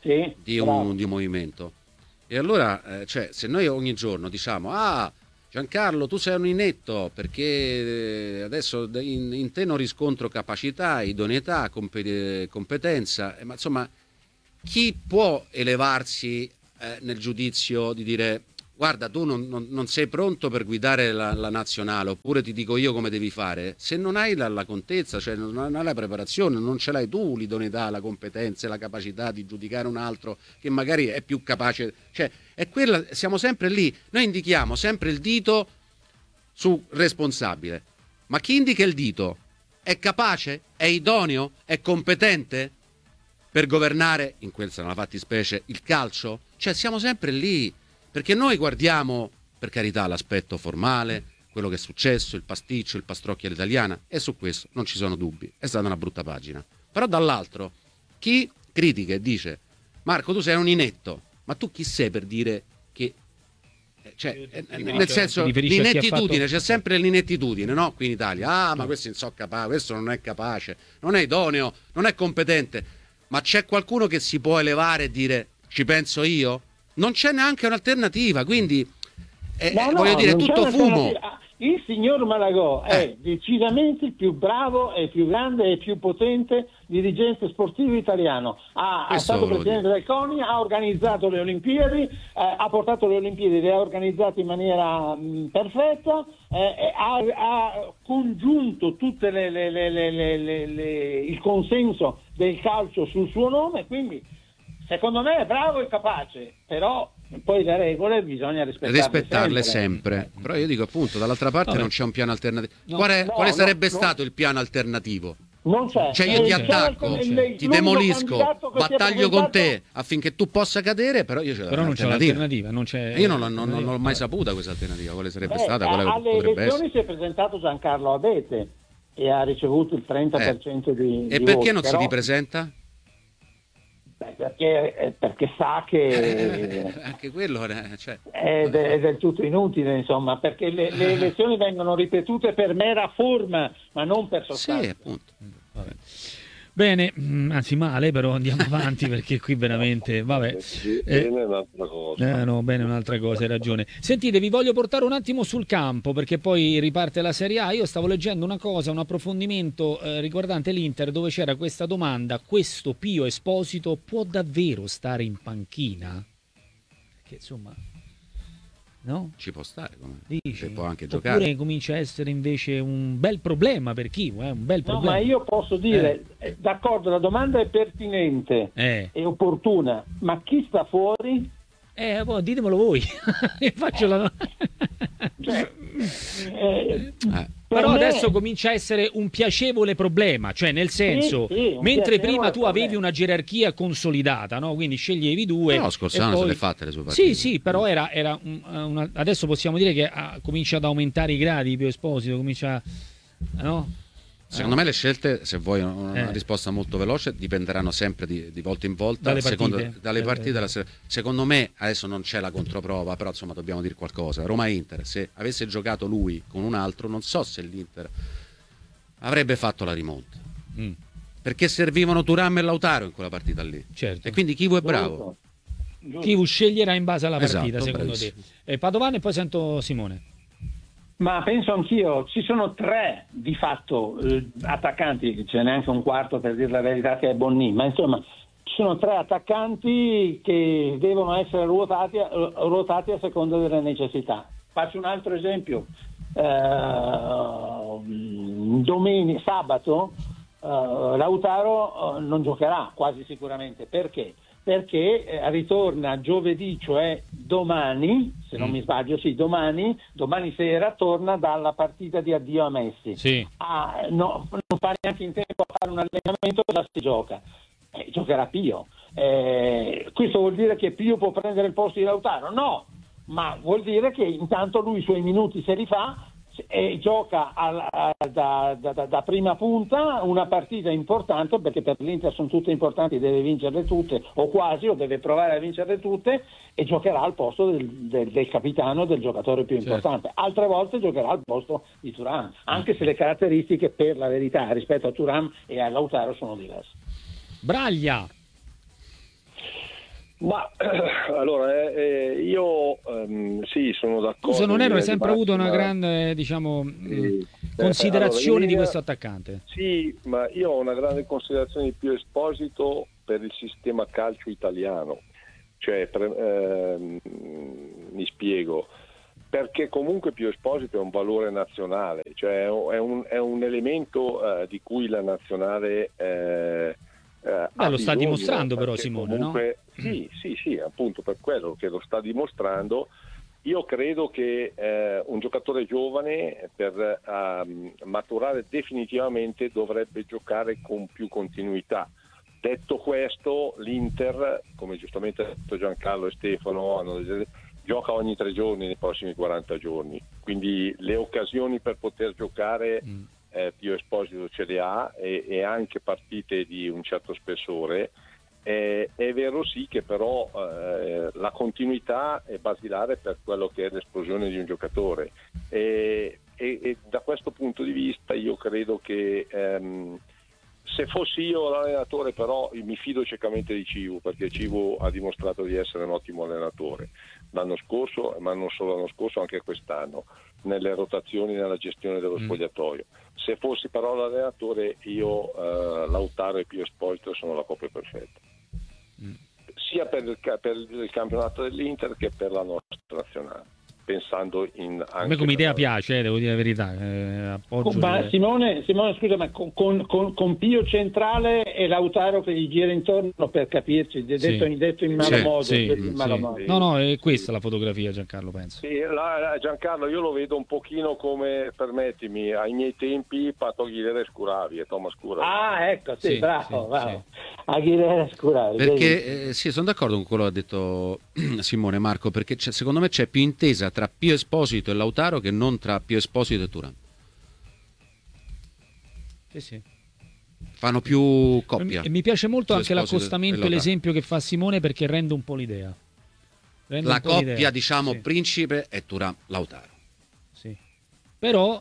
Speaker 3: di un movimento. E allora, cioè, se noi ogni giorno diciamo Giancarlo, tu sei un inetto perché adesso in te non riscontro capacità, idoneità, competenza, ma insomma, chi può elevarsi nel giudizio di dire guarda, tu non sei pronto per guidare la nazionale, oppure ti dico io come devi fare, se non hai la contezza, cioè non hai la preparazione, non ce l'hai tu l'idoneità, la competenza e la capacità di giudicare un altro che magari è più capace, cioè è quella, siamo sempre lì, noi indichiamo sempre il dito sul responsabile, ma chi indica il dito è capace, è idoneo, è competente per governare, in questa nella fattispecie, il calcio? Cioè siamo sempre lì. Perché noi guardiamo, per carità, l'aspetto formale, quello che è successo, il pasticcio, il pastrocchio all'italiana, e su questo non ci sono dubbi, è stata una brutta pagina. Però dall'altro, chi critica e dice Marco, tu sei un inetto, ma tu chi sei per dire che... Cioè, nel senso, l'inettitudine, c'è sempre l'inettitudine, no? Qui in Italia, ma questo non so capace, questo non è capace, non è idoneo, non è competente, ma c'è qualcuno che si può elevare e dire ci penso io? Non c'è neanche un'alternativa, quindi voglio dire, è tutto fumo.
Speaker 8: Il signor Malagò è decisamente il più bravo e più grande e più potente dirigente sportivo italiano. È stato presidente del CONI, ha organizzato le Olimpiadi, ha portato le Olimpiadi, le ha organizzate in maniera perfetta, ha congiunto tutte il consenso del calcio sul suo nome, quindi secondo me è bravo e capace, però poi le regole bisogna rispettarle sempre.
Speaker 3: Però io dico appunto, dall'altra parte non c'è un piano alternativo. Quale sarebbe stato il piano alternativo?
Speaker 8: Non c'è.
Speaker 3: Cioè io ti attacco, ti demolisco, battaglio con te affinché tu possa cadere, però io
Speaker 1: però non c'è l'alternativa.
Speaker 3: Io non l'ho mai saputa questa alternativa, quale sarebbe stata, quale
Speaker 8: alle elezioni si è presentato Giancarlo Abete e ha ricevuto il 30% di
Speaker 3: E perché
Speaker 8: voti,
Speaker 3: non si ripresenta?
Speaker 8: Perché sa che
Speaker 3: anche quello cioè...
Speaker 8: è del tutto inutile, insomma, perché le elezioni vengono ripetute per mera forma, ma non per sostanza.
Speaker 3: Sì, appunto.
Speaker 1: Vabbè. Bene, anzi male, però andiamo avanti perché qui veramente vabbè.
Speaker 7: Bene un'altra cosa.
Speaker 1: No, bene un'altra cosa, hai ragione. Sentite, vi voglio portare un attimo sul campo perché poi riparte la Serie A. Io stavo leggendo una cosa, un approfondimento riguardante l'Inter, dove c'era questa domanda: questo Pio Esposito può davvero stare in panchina? Che insomma, no?
Speaker 3: Ci può stare,
Speaker 1: dici?
Speaker 3: Può anche giocare.
Speaker 1: Oppure comincia a essere invece un bel problema per chi? Un bel problema.
Speaker 8: No, ma io posso dire, d'accordo, la domanda è pertinente e opportuna, ma chi sta fuori?
Speaker 1: Ditemelo voi. Faccio la... Però adesso comincia a essere un piacevole problema, cioè nel senso, mentre prima tu avevi una gerarchia consolidata, no? Quindi sceglievi due.
Speaker 3: No, Scorsano se le fatte le sue partite.
Speaker 1: Sì, però era adesso possiamo dire che comincia ad aumentare i gradi Pio Esposito, comincia, no?
Speaker 3: Secondo me le scelte, se vuoi una risposta molto veloce, dipenderanno sempre di volta in volta dalle partite. Secondo me adesso non c'è la controprova, però insomma dobbiamo dire qualcosa. Roma-Inter, se avesse giocato lui con un altro, non so se l'Inter avrebbe fatto la rimonta, perché servivano Thuram e Lautaro in quella partita lì.
Speaker 1: Certo.
Speaker 3: E quindi Chivu è bravo.
Speaker 1: Chivu sceglierà in base alla partita, secondo
Speaker 3: bravissimo.
Speaker 1: te. Padovani e poi sento Simone.
Speaker 8: Ma penso anch'io, ci sono tre di fatto attaccanti, ce n'è neanche un quarto per dire la verità che è Bonni, ma insomma ci sono tre attaccanti che devono essere ruotati a seconda delle necessità. Faccio un altro esempio, sabato Lautaro non giocherà quasi sicuramente, perché? Perché ritorna giovedì, cioè domani, se non mi sbaglio, domani sera torna dalla partita di addio a Messi.
Speaker 1: Sì.
Speaker 8: Non fa neanche in tempo a fare un allenamento, già si gioca. Giocherà Pio. Questo vuol dire che Pio può prendere il posto di Lautaro? No, ma vuol dire che intanto lui i suoi minuti se li fa e gioca da prima punta una partita importante, perché per l'Inter sono tutte importanti, deve vincerle tutte o quasi, o deve provare a vincerle tutte, e giocherà al posto del capitano, del giocatore più importante. Altre volte giocherà al posto di Thuram, anche se le caratteristiche per la verità rispetto a Thuram e a Lautaro sono diverse.
Speaker 1: Braglia.
Speaker 7: Ma allora io sì, sono d'accordo.
Speaker 1: Tu, se non ero, hai sempre avuto una grande, diciamo, considerazione
Speaker 7: allora,
Speaker 1: di questo attaccante.
Speaker 7: Sì, ma io ho una grande considerazione di Pio Esposito per il sistema calcio italiano. Cioè, mi spiego, perché comunque Pio Esposito è un valore nazionale, cioè è un elemento di cui la nazionale
Speaker 1: lo sta dimostrando però Simone,
Speaker 7: comunque,
Speaker 1: no?
Speaker 7: Sì, appunto per quello che lo sta dimostrando. Io credo che un giocatore giovane per maturare definitivamente dovrebbe giocare con più continuità. Detto questo, l'Inter, come giustamente ha detto Giancarlo e Stefano, gioca ogni 3 giorni nei prossimi 40 giorni, quindi le occasioni per poter giocare Pio Esposito ce le ha, e anche partite di un certo spessore. È vero sì che però la continuità è basilare per quello che è l'esplosione di un giocatore, e da questo punto di vista io credo che se fossi io l'allenatore, però mi fido ciecamente di Civu, perché Civu ha dimostrato di essere un ottimo allenatore l'anno scorso, ma non solo l'anno scorso, anche quest'anno, nelle rotazioni, nella gestione dello spogliatoio. Se fossi però l'allenatore, io Lautaro e Pio Esposito sono la coppia perfetta, sia per il campionato dell'Inter che per la nostra nazionale, pensando anche
Speaker 1: a me come idea piace, devo dire la verità, appoggio
Speaker 8: Simone, scusa, ma con Pio centrale e Lautaro che gli gira intorno, per capirci, detto in malo modo.
Speaker 1: No, è questa la fotografia, Giancarlo, penso.
Speaker 7: Sì, Giancarlo, io lo vedo un pochino come, permettimi, ai miei tempi Pato Aguilera e Scuravi e Thomas Scuravi.
Speaker 8: Ah, ecco, bravo. Aguilera e Scuravi.
Speaker 3: Perché sì, sono d'accordo con quello che ha detto Simone, Marco, perché secondo me c'è più intesa tra Pio Esposito e Lautaro che non tra Pio Esposito e Thuram.
Speaker 1: Sì.
Speaker 3: Fanno più coppia.
Speaker 1: E mi piace molto
Speaker 3: Pio
Speaker 1: anche
Speaker 3: Esposito
Speaker 1: l'accostamento e l'esempio che fa Simone, perché rende un po' l'idea.
Speaker 3: La coppia, diciamo, Principe e Thuram Lautaro.
Speaker 1: Sì. Però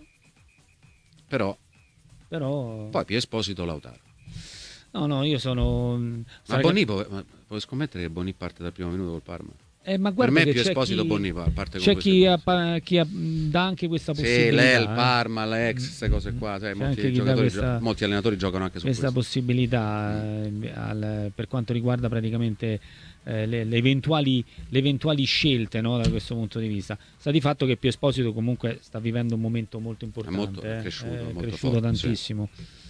Speaker 3: poi Pio Esposito Lautaro.
Speaker 1: No, io sono...
Speaker 3: Ma Bonni, puoi scommettere che Bonni parte dal primo minuto col Parma?
Speaker 1: Ma
Speaker 3: per me
Speaker 1: che
Speaker 3: Pio Esposito Bonni parte con
Speaker 1: c'è chi dà anche questa possibilità.
Speaker 3: Sì, il Parma, l'ex, queste cose qua. Molti allenatori giocano anche su questa
Speaker 1: possibilità per quanto riguarda praticamente le eventuali scelte, no, da questo punto di vista. Sta di fatto che Pio Esposito comunque sta vivendo un momento molto importante,
Speaker 3: è cresciuto
Speaker 1: forte, tantissimo.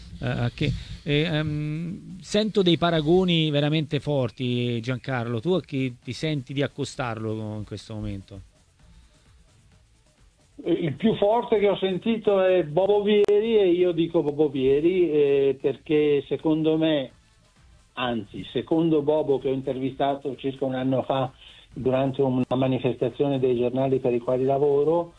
Speaker 1: Sento dei paragoni veramente forti, Giancarlo. Tu a chi ti senti di accostarlo in questo momento?
Speaker 8: Il più forte che ho sentito è Bobo Vieri, e io dico Bobo Vieri perché secondo Bobo, che ho intervistato circa un anno fa durante una manifestazione dei giornali per i quali lavoro,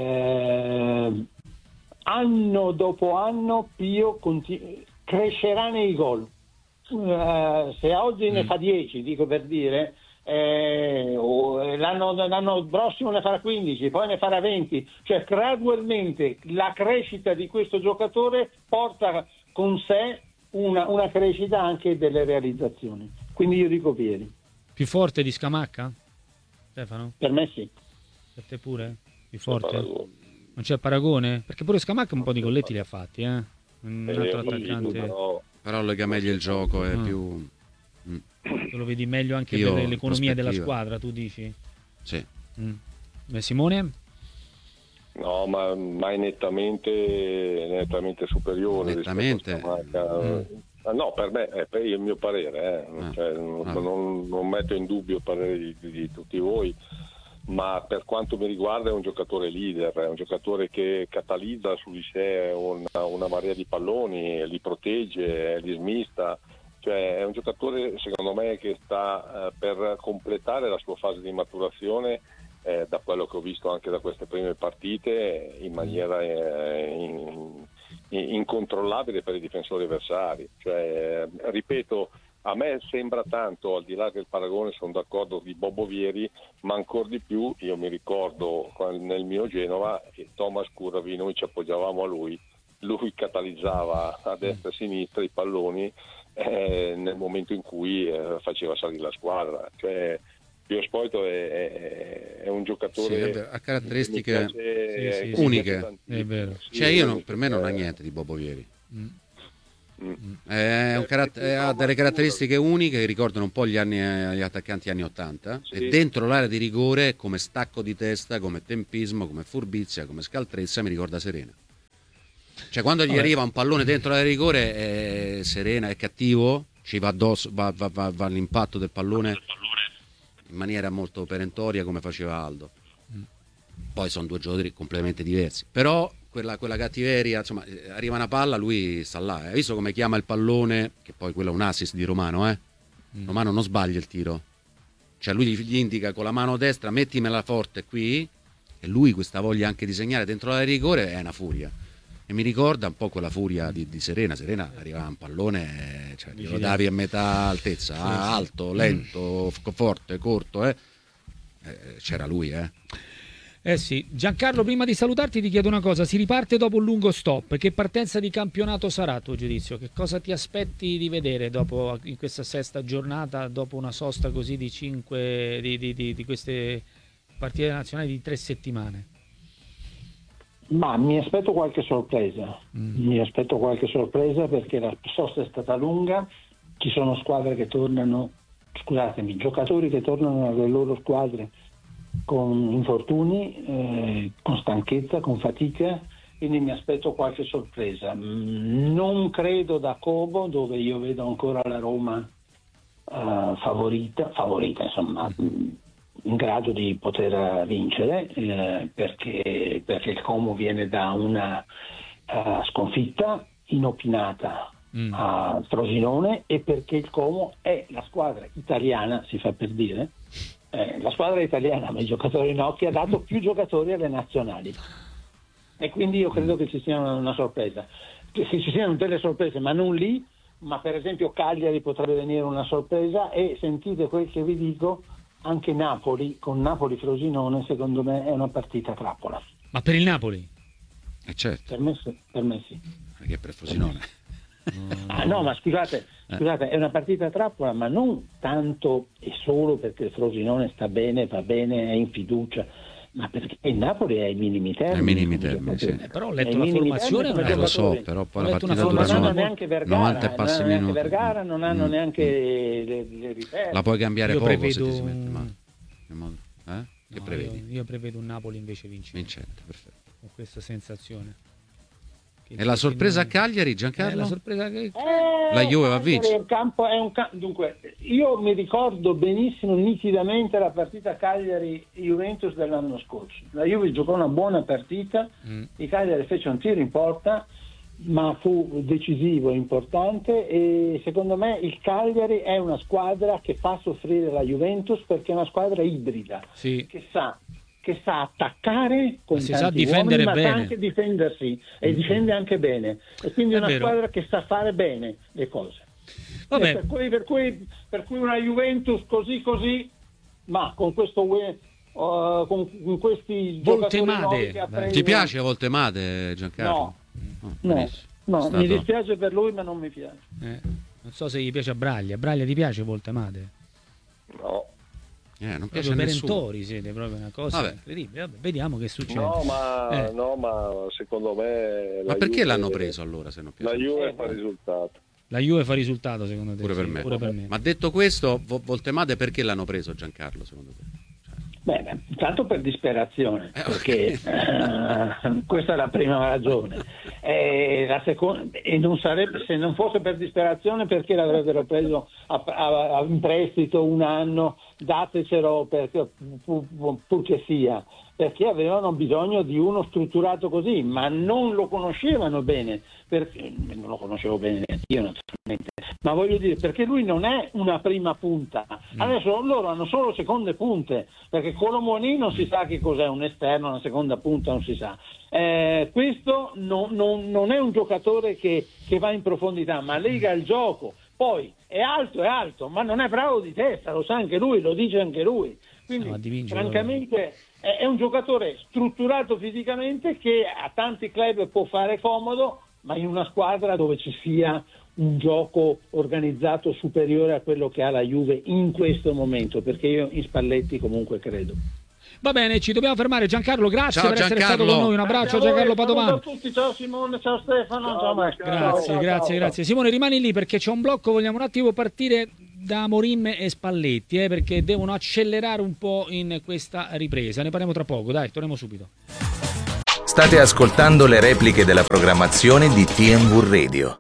Speaker 8: anno dopo anno Pio crescerà nei gol. Se oggi ne fa 10, dico per dire, l'anno prossimo ne farà 15, poi ne farà 20, cioè gradualmente la crescita di questo giocatore porta con sé una crescita anche delle realizzazioni. Quindi io dico Vieri.
Speaker 1: Più forte di Scamacca, Stefano?
Speaker 8: Per me sì.
Speaker 1: Per te pure? Più forte? Non c'è paragone? Perché pure Scamacca un po' di golletti li ha fatti, un altro attaccante.
Speaker 3: Però lega meglio il gioco, è più...
Speaker 1: Tu lo vedi meglio anche per l'economia della squadra, tu dici?
Speaker 3: Sì.
Speaker 1: Simone?
Speaker 7: No, ma mai nettamente superiore.
Speaker 3: Nettamente?
Speaker 7: No, per me è il mio parere, non metto in dubbio il parere di tutti voi. Ma per quanto mi riguarda è un giocatore leader, è un giocatore che catalizza su di sé una marea di palloni, li protegge, li smista, cioè è un giocatore secondo me che sta per completare la sua fase di maturazione, da quello che ho visto anche da queste prime partite, in maniera incontrollabile per i difensori avversari. Cioè, ripeto, a me sembra tanto, al di là del paragone sono d'accordo, di Bobo Vieri, ma ancora di più io mi ricordo nel mio Genova che Thomas Scuravi, noi ci appoggiavamo a lui lui catalizzava a destra e a sinistra i palloni nel momento in cui faceva salire la squadra. Cioè, Pio Esposito è un giocatore
Speaker 3: ha caratteristiche
Speaker 1: sì,
Speaker 3: uniche.
Speaker 1: È vero.
Speaker 3: Cioè per me non ha niente di Bobo Vieri. Ha delle caratteristiche uniche che ricordano un po' gli attaccanti anni 80, e dentro l'area di rigore, come stacco di testa, come tempismo, come furbizia, come scaltrezza, mi ricorda Serena. Cioè quando gli arriva un pallone dentro l'area di rigore, Serena è cattivo, ci va addosso, va all'impatto del pallone in maniera molto perentoria, come faceva Aldo. Poi sono due giocatori completamente diversi, però quella cattiveria, insomma, arriva una palla, lui sta là. Hai visto come chiama il pallone? Che poi quello è un assist di Romano, Romano non sbaglia il tiro. Cioè lui gli indica con la mano destra, mettimela forte qui, e lui questa voglia anche di segnare dentro la rigore è una furia. E mi ricorda un po' quella furia di Serena. Serena arrivava un pallone, cioè lo davi a metà altezza, alto, lento, forte, corto, c'era lui,
Speaker 1: Sì, Giancarlo, prima di salutarti ti chiedo una cosa: si riparte dopo un lungo stop, che partenza di campionato sarà a tuo giudizio? Che cosa ti aspetti di vedere dopo, in questa sesta giornata, dopo una sosta così di queste partite nazionali di 3 settimane?
Speaker 8: Ma mi aspetto qualche sorpresa, perché la sosta è stata lunga, ci sono squadre che tornano, giocatori che tornano alle loro squadre con infortuni, con stanchezza, con fatica, quindi mi aspetto qualche sorpresa. Non credo da Como, dove io vedo ancora la Roma favorita insomma, in grado di poter vincere, perché il Como viene da una sconfitta inopinata a Frosinone, e perché il Como è la squadra italiana, si fa per dire, la squadra italiana, ma i giocatori no, che ha dato più giocatori alle nazionali, e quindi io credo che ci sia una sorpresa, che ci siano delle sorprese, ma non lì, ma per esempio Cagliari potrebbe venire una sorpresa, e sentite quel che vi dico, anche Napoli, con Napoli-Frosinone, secondo me è una partita trappola.
Speaker 1: Ma per il Napoli?
Speaker 3: Certo.
Speaker 8: Per me sì.
Speaker 3: Perché per Frosinone?
Speaker 8: No, ma scusate, è una partita trappola, ma non tanto e solo perché il Frosinone sta bene, va bene, è in fiducia, ma perché il Napoli è ai minimi termini.
Speaker 3: Sì.
Speaker 1: Però ho letto la formazione,
Speaker 3: lo so, però poi la partita dura
Speaker 8: non hanno neanche Vergara,
Speaker 3: 90 e passi minuti.
Speaker 8: Vergara, non hanno neanche le riserve.
Speaker 3: La puoi cambiare
Speaker 1: io
Speaker 3: poco se ti si mette male. Che prevedi?
Speaker 1: Io prevedo un Napoli invece vincente,
Speaker 3: perfetto.
Speaker 1: con questa sensazione.
Speaker 3: E la sorpresa a Cagliari, Giancarlo?
Speaker 1: La sorpresa che
Speaker 3: la Juve va a vincere.
Speaker 8: Dunque, io mi ricordo benissimo, nitidamente, la partita Cagliari-Juventus dell'anno scorso. La Juve giocò una buona partita, il Cagliari fece un tiro in porta, ma fu decisivo e importante, e secondo me il Cagliari è una squadra che fa soffrire la Juventus, perché è una squadra ibrida, che sa attaccare con tanti uomini, ma sa anche difendersi, e difende anche bene, e quindi è una squadra che sa fare bene le cose. Per cui una Juventus così, ma con questo con questi
Speaker 1: Voltemade.
Speaker 8: giocatori
Speaker 3: Ti piace Voltemade, Giancarlo?
Speaker 8: No, mi dispiace per lui, ma non mi piace.
Speaker 1: Non so se gli piace a Braglia. Braglia ti piace Voltemade?
Speaker 7: No.
Speaker 3: Non piace a nessuno.
Speaker 1: Perentori siete, proprio una cosa incredibile. Vabbè, vediamo che succede.
Speaker 7: No, ma secondo me
Speaker 3: ma perché l'hanno preso allora, se non piace?
Speaker 7: La Juve fa risultato.
Speaker 1: La Juve fa risultato, secondo te?
Speaker 3: Pure per me. Ma detto questo, Voltemade perché l'hanno preso, Giancarlo, secondo te?
Speaker 8: Beh, intanto per disperazione, perché questa è la prima ragione. La seconda, e non sarebbe, se non fosse per disperazione, perché l'avrebbero preso in prestito un anno, datecelo perché pur che sia, perché avevano bisogno di uno strutturato così, ma non lo conoscevano bene, perché non lo conoscevo bene io naturalmente, ma voglio dire, perché lui non è una prima punta, adesso loro hanno solo seconde punte, perché Colomoni non si sa che cos'è un esterno, una seconda punta non si sa. Questo non è un giocatore che va in profondità, ma lega il gioco, poi è alto, ma non è bravo di testa, lo sa anche lui, lo dice anche lui. Quindi francamente è un giocatore strutturato fisicamente, che a tanti club può fare comodo, ma in una squadra dove ci sia un gioco organizzato superiore a quello che ha la Juve in questo momento, perché io in Spalletti comunque credo.
Speaker 1: Va bene, ci dobbiamo fermare. Giancarlo, grazie
Speaker 3: Ciao,
Speaker 1: per essere
Speaker 3: Giancarlo.
Speaker 1: stato con noi. Un abbraccio a Giancarlo Padovani.
Speaker 8: Ciao a tutti, ciao Simone, ciao Stefano, ciao Max.
Speaker 1: Grazie. Simone, rimani lì perché c'è un blocco, vogliamo un attimo partire da Amorim e Spalletti, perché devono accelerare un po' in questa ripresa. Ne parliamo tra poco, dai, torniamo subito.
Speaker 6: State ascoltando le repliche della programmazione di TNV Radio.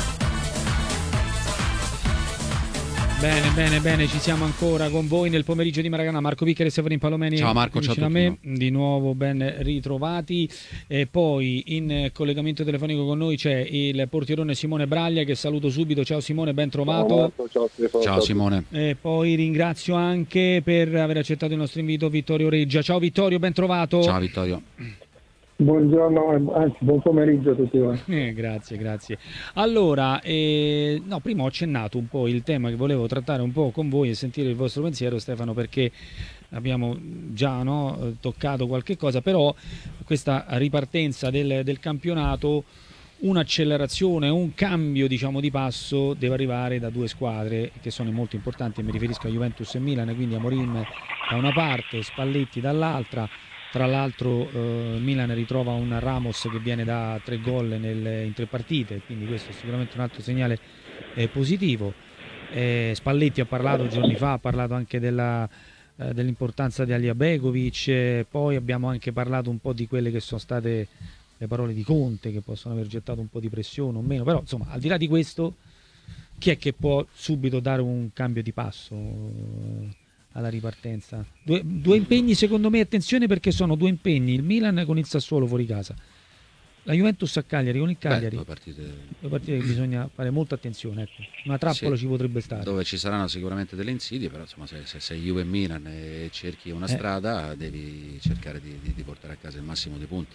Speaker 1: Bene, ci siamo ancora con voi nel pomeriggio di Maracanã. Marco Viccheri e Severin Palomeni.
Speaker 3: Ciao Marco, ciao a
Speaker 1: me.
Speaker 3: tutti.
Speaker 1: Di nuovo ben ritrovati. E poi in collegamento telefonico con noi c'è il portierone Simone Braglia, che saluto subito. Ciao Simone, ben trovato.
Speaker 7: Ciao Stefano.
Speaker 3: Ciao Simone.
Speaker 1: E poi ringrazio anche per aver accettato il nostro invito Vittorio Reggia. Ciao Vittorio, ben trovato.
Speaker 3: Ciao Vittorio.
Speaker 9: Buongiorno, anzi buon pomeriggio a tutti voi.
Speaker 1: Grazie. Allora, prima ho accennato un po' il tema che volevo trattare un po' con voi e sentire il vostro pensiero, Stefano, perché abbiamo già toccato qualche cosa, però questa ripartenza del campionato, un'accelerazione, un cambio di passo deve arrivare da due squadre che sono molto importanti, mi riferisco a Juventus e Milan, quindi Amorim da una parte, Spalletti dall'altra. Tra l'altro Milan ritrova un Ramos che viene da 3 gol in 3 partite, quindi questo è sicuramente un altro segnale positivo. Spalletti ha parlato giorni fa, ha parlato anche dell'importanza di Alija Begovic, poi abbiamo anche parlato un po' di quelle che sono state le parole di Conte, che possono aver gettato un po' di pressione o meno, però insomma al di là di questo chi è che può subito dare un cambio di passo alla ripartenza? Due impegni secondo me, attenzione, perché sono 2 impegni, il Milan con il Sassuolo fuori casa, la Juventus a Cagliari con il Cagliari.
Speaker 3: Due partite
Speaker 1: che bisogna fare molta attenzione, ecco. Una trappola ci potrebbe stare,
Speaker 3: dove ci saranno sicuramente delle insidie, però insomma se sei Juve e Milan e cerchi una strada devi cercare di portare a casa il massimo dei punti.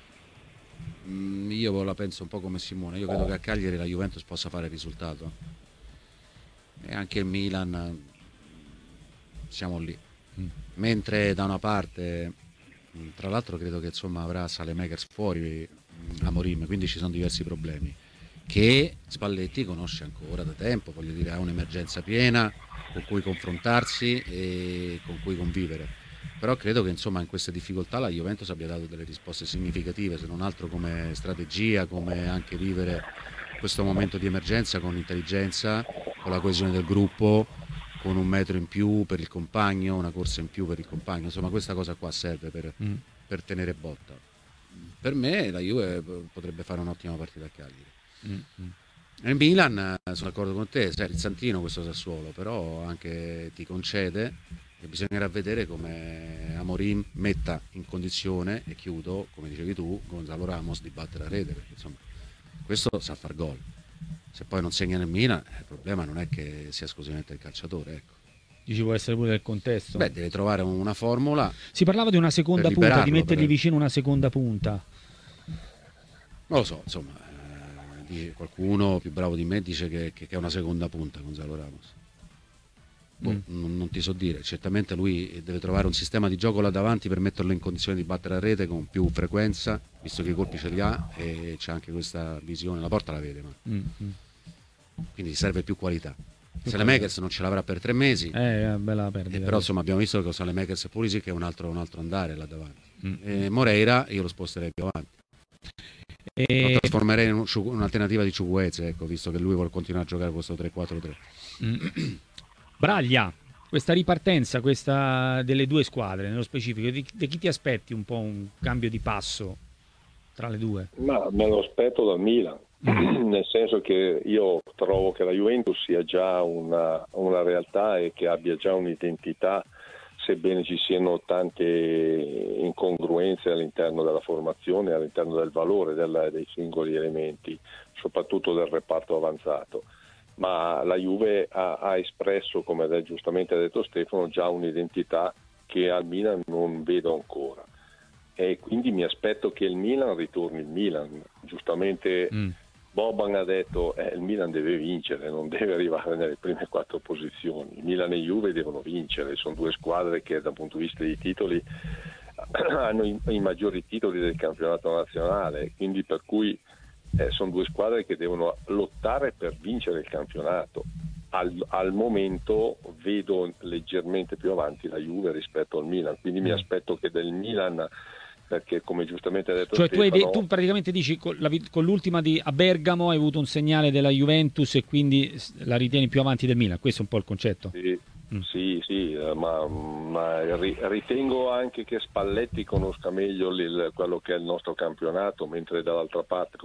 Speaker 3: Io la penso un po' come Simone, io credo che a Cagliari la Juventus possa fare il risultato e anche il Milan, siamo lì. Mentre da una parte, tra l'altro credo che insomma avrà Saelemaekers fuori Amorim, quindi ci sono diversi problemi che Spalletti conosce ancora da tempo, voglio dire, ha un'emergenza piena con cui confrontarsi e con cui convivere, però credo che insomma in queste difficoltà la Juventus abbia dato delle risposte significative, se non altro come strategia, come anche vivere questo momento di emergenza con intelligenza, con la coesione del gruppo, con 1 metro in più per il compagno, una corsa in più per il compagno, insomma questa cosa qua serve per tenere botta. Per me la Juve potrebbe fare un'ottima partita a Cagliari. Nel Milan sono d'accordo con te, sai, il Santino questo Sassuolo, però anche ti concede e bisognerà vedere come Amorim metta in condizione, e chiudo, come dicevi tu, Gonzalo Ramos di battere la rete, perché insomma questo sa far gol. Se poi non segna nel Milan, il problema non è che sia esclusivamente il calciatore, ecco.
Speaker 1: Ci può essere pure del contesto.
Speaker 3: Deve trovare una formula.
Speaker 1: Si parlava di una seconda punta, di mettergli vicino una seconda punta.
Speaker 3: Non lo so, insomma, qualcuno più bravo di me dice che è una seconda punta Gonzalo Ramos. Non ti so dire, certamente lui deve trovare un sistema di gioco là davanti per metterlo in condizione di battere a rete con più frequenza, visto che i colpi ce li ha e c'è anche questa visione, la porta la vede, ma quindi serve più qualità. Saelemaekers non ce l'avrà per 3 mesi,
Speaker 1: bella perdita,
Speaker 3: però insomma abbiamo visto che con Saelemaekers e Pulisic è un altro andare là davanti. Moreira io lo sposterei più avanti, lo trasformerei in un'alternativa di Chukwueze, ecco, visto che lui vuole continuare a giocare questo 3-4-3.
Speaker 1: Braglia, questa ripartenza, questa delle 2 squadre nello specifico, di chi ti aspetti un po' un cambio di passo tra le 2?
Speaker 7: Ma me lo aspetto dal Milan, nel senso che io trovo che la Juventus sia già una realtà e che abbia già un'identità, sebbene ci siano tante incongruenze all'interno della formazione, all'interno del valore dei singoli elementi, soprattutto del reparto avanzato. Ma la Juve ha espresso, come giustamente ha detto Stefano, già un'identità che al Milan non vedo ancora, e quindi mi aspetto che il Milan ritorni il Milan. Giustamente Boban ha detto il Milan deve vincere, non deve arrivare nelle prime 4 posizioni. Milan e Juve devono vincere, sono 2 squadre che dal punto di vista dei titoli hanno i maggiori titoli del campionato nazionale, quindi per cui sono due squadre che devono lottare per vincere il campionato. Al momento vedo leggermente più avanti la Juve rispetto al Milan, quindi mi aspetto che del Milan, perché come giustamente ha detto Stefano,
Speaker 1: tu praticamente dici con l'ultima a Bergamo hai avuto un segnale della Juventus e quindi la ritieni più avanti del Milan, questo è un po' il concetto?
Speaker 7: Sì, ma ritengo anche che Spalletti conosca meglio quello che è il nostro campionato, mentre dall'altra parte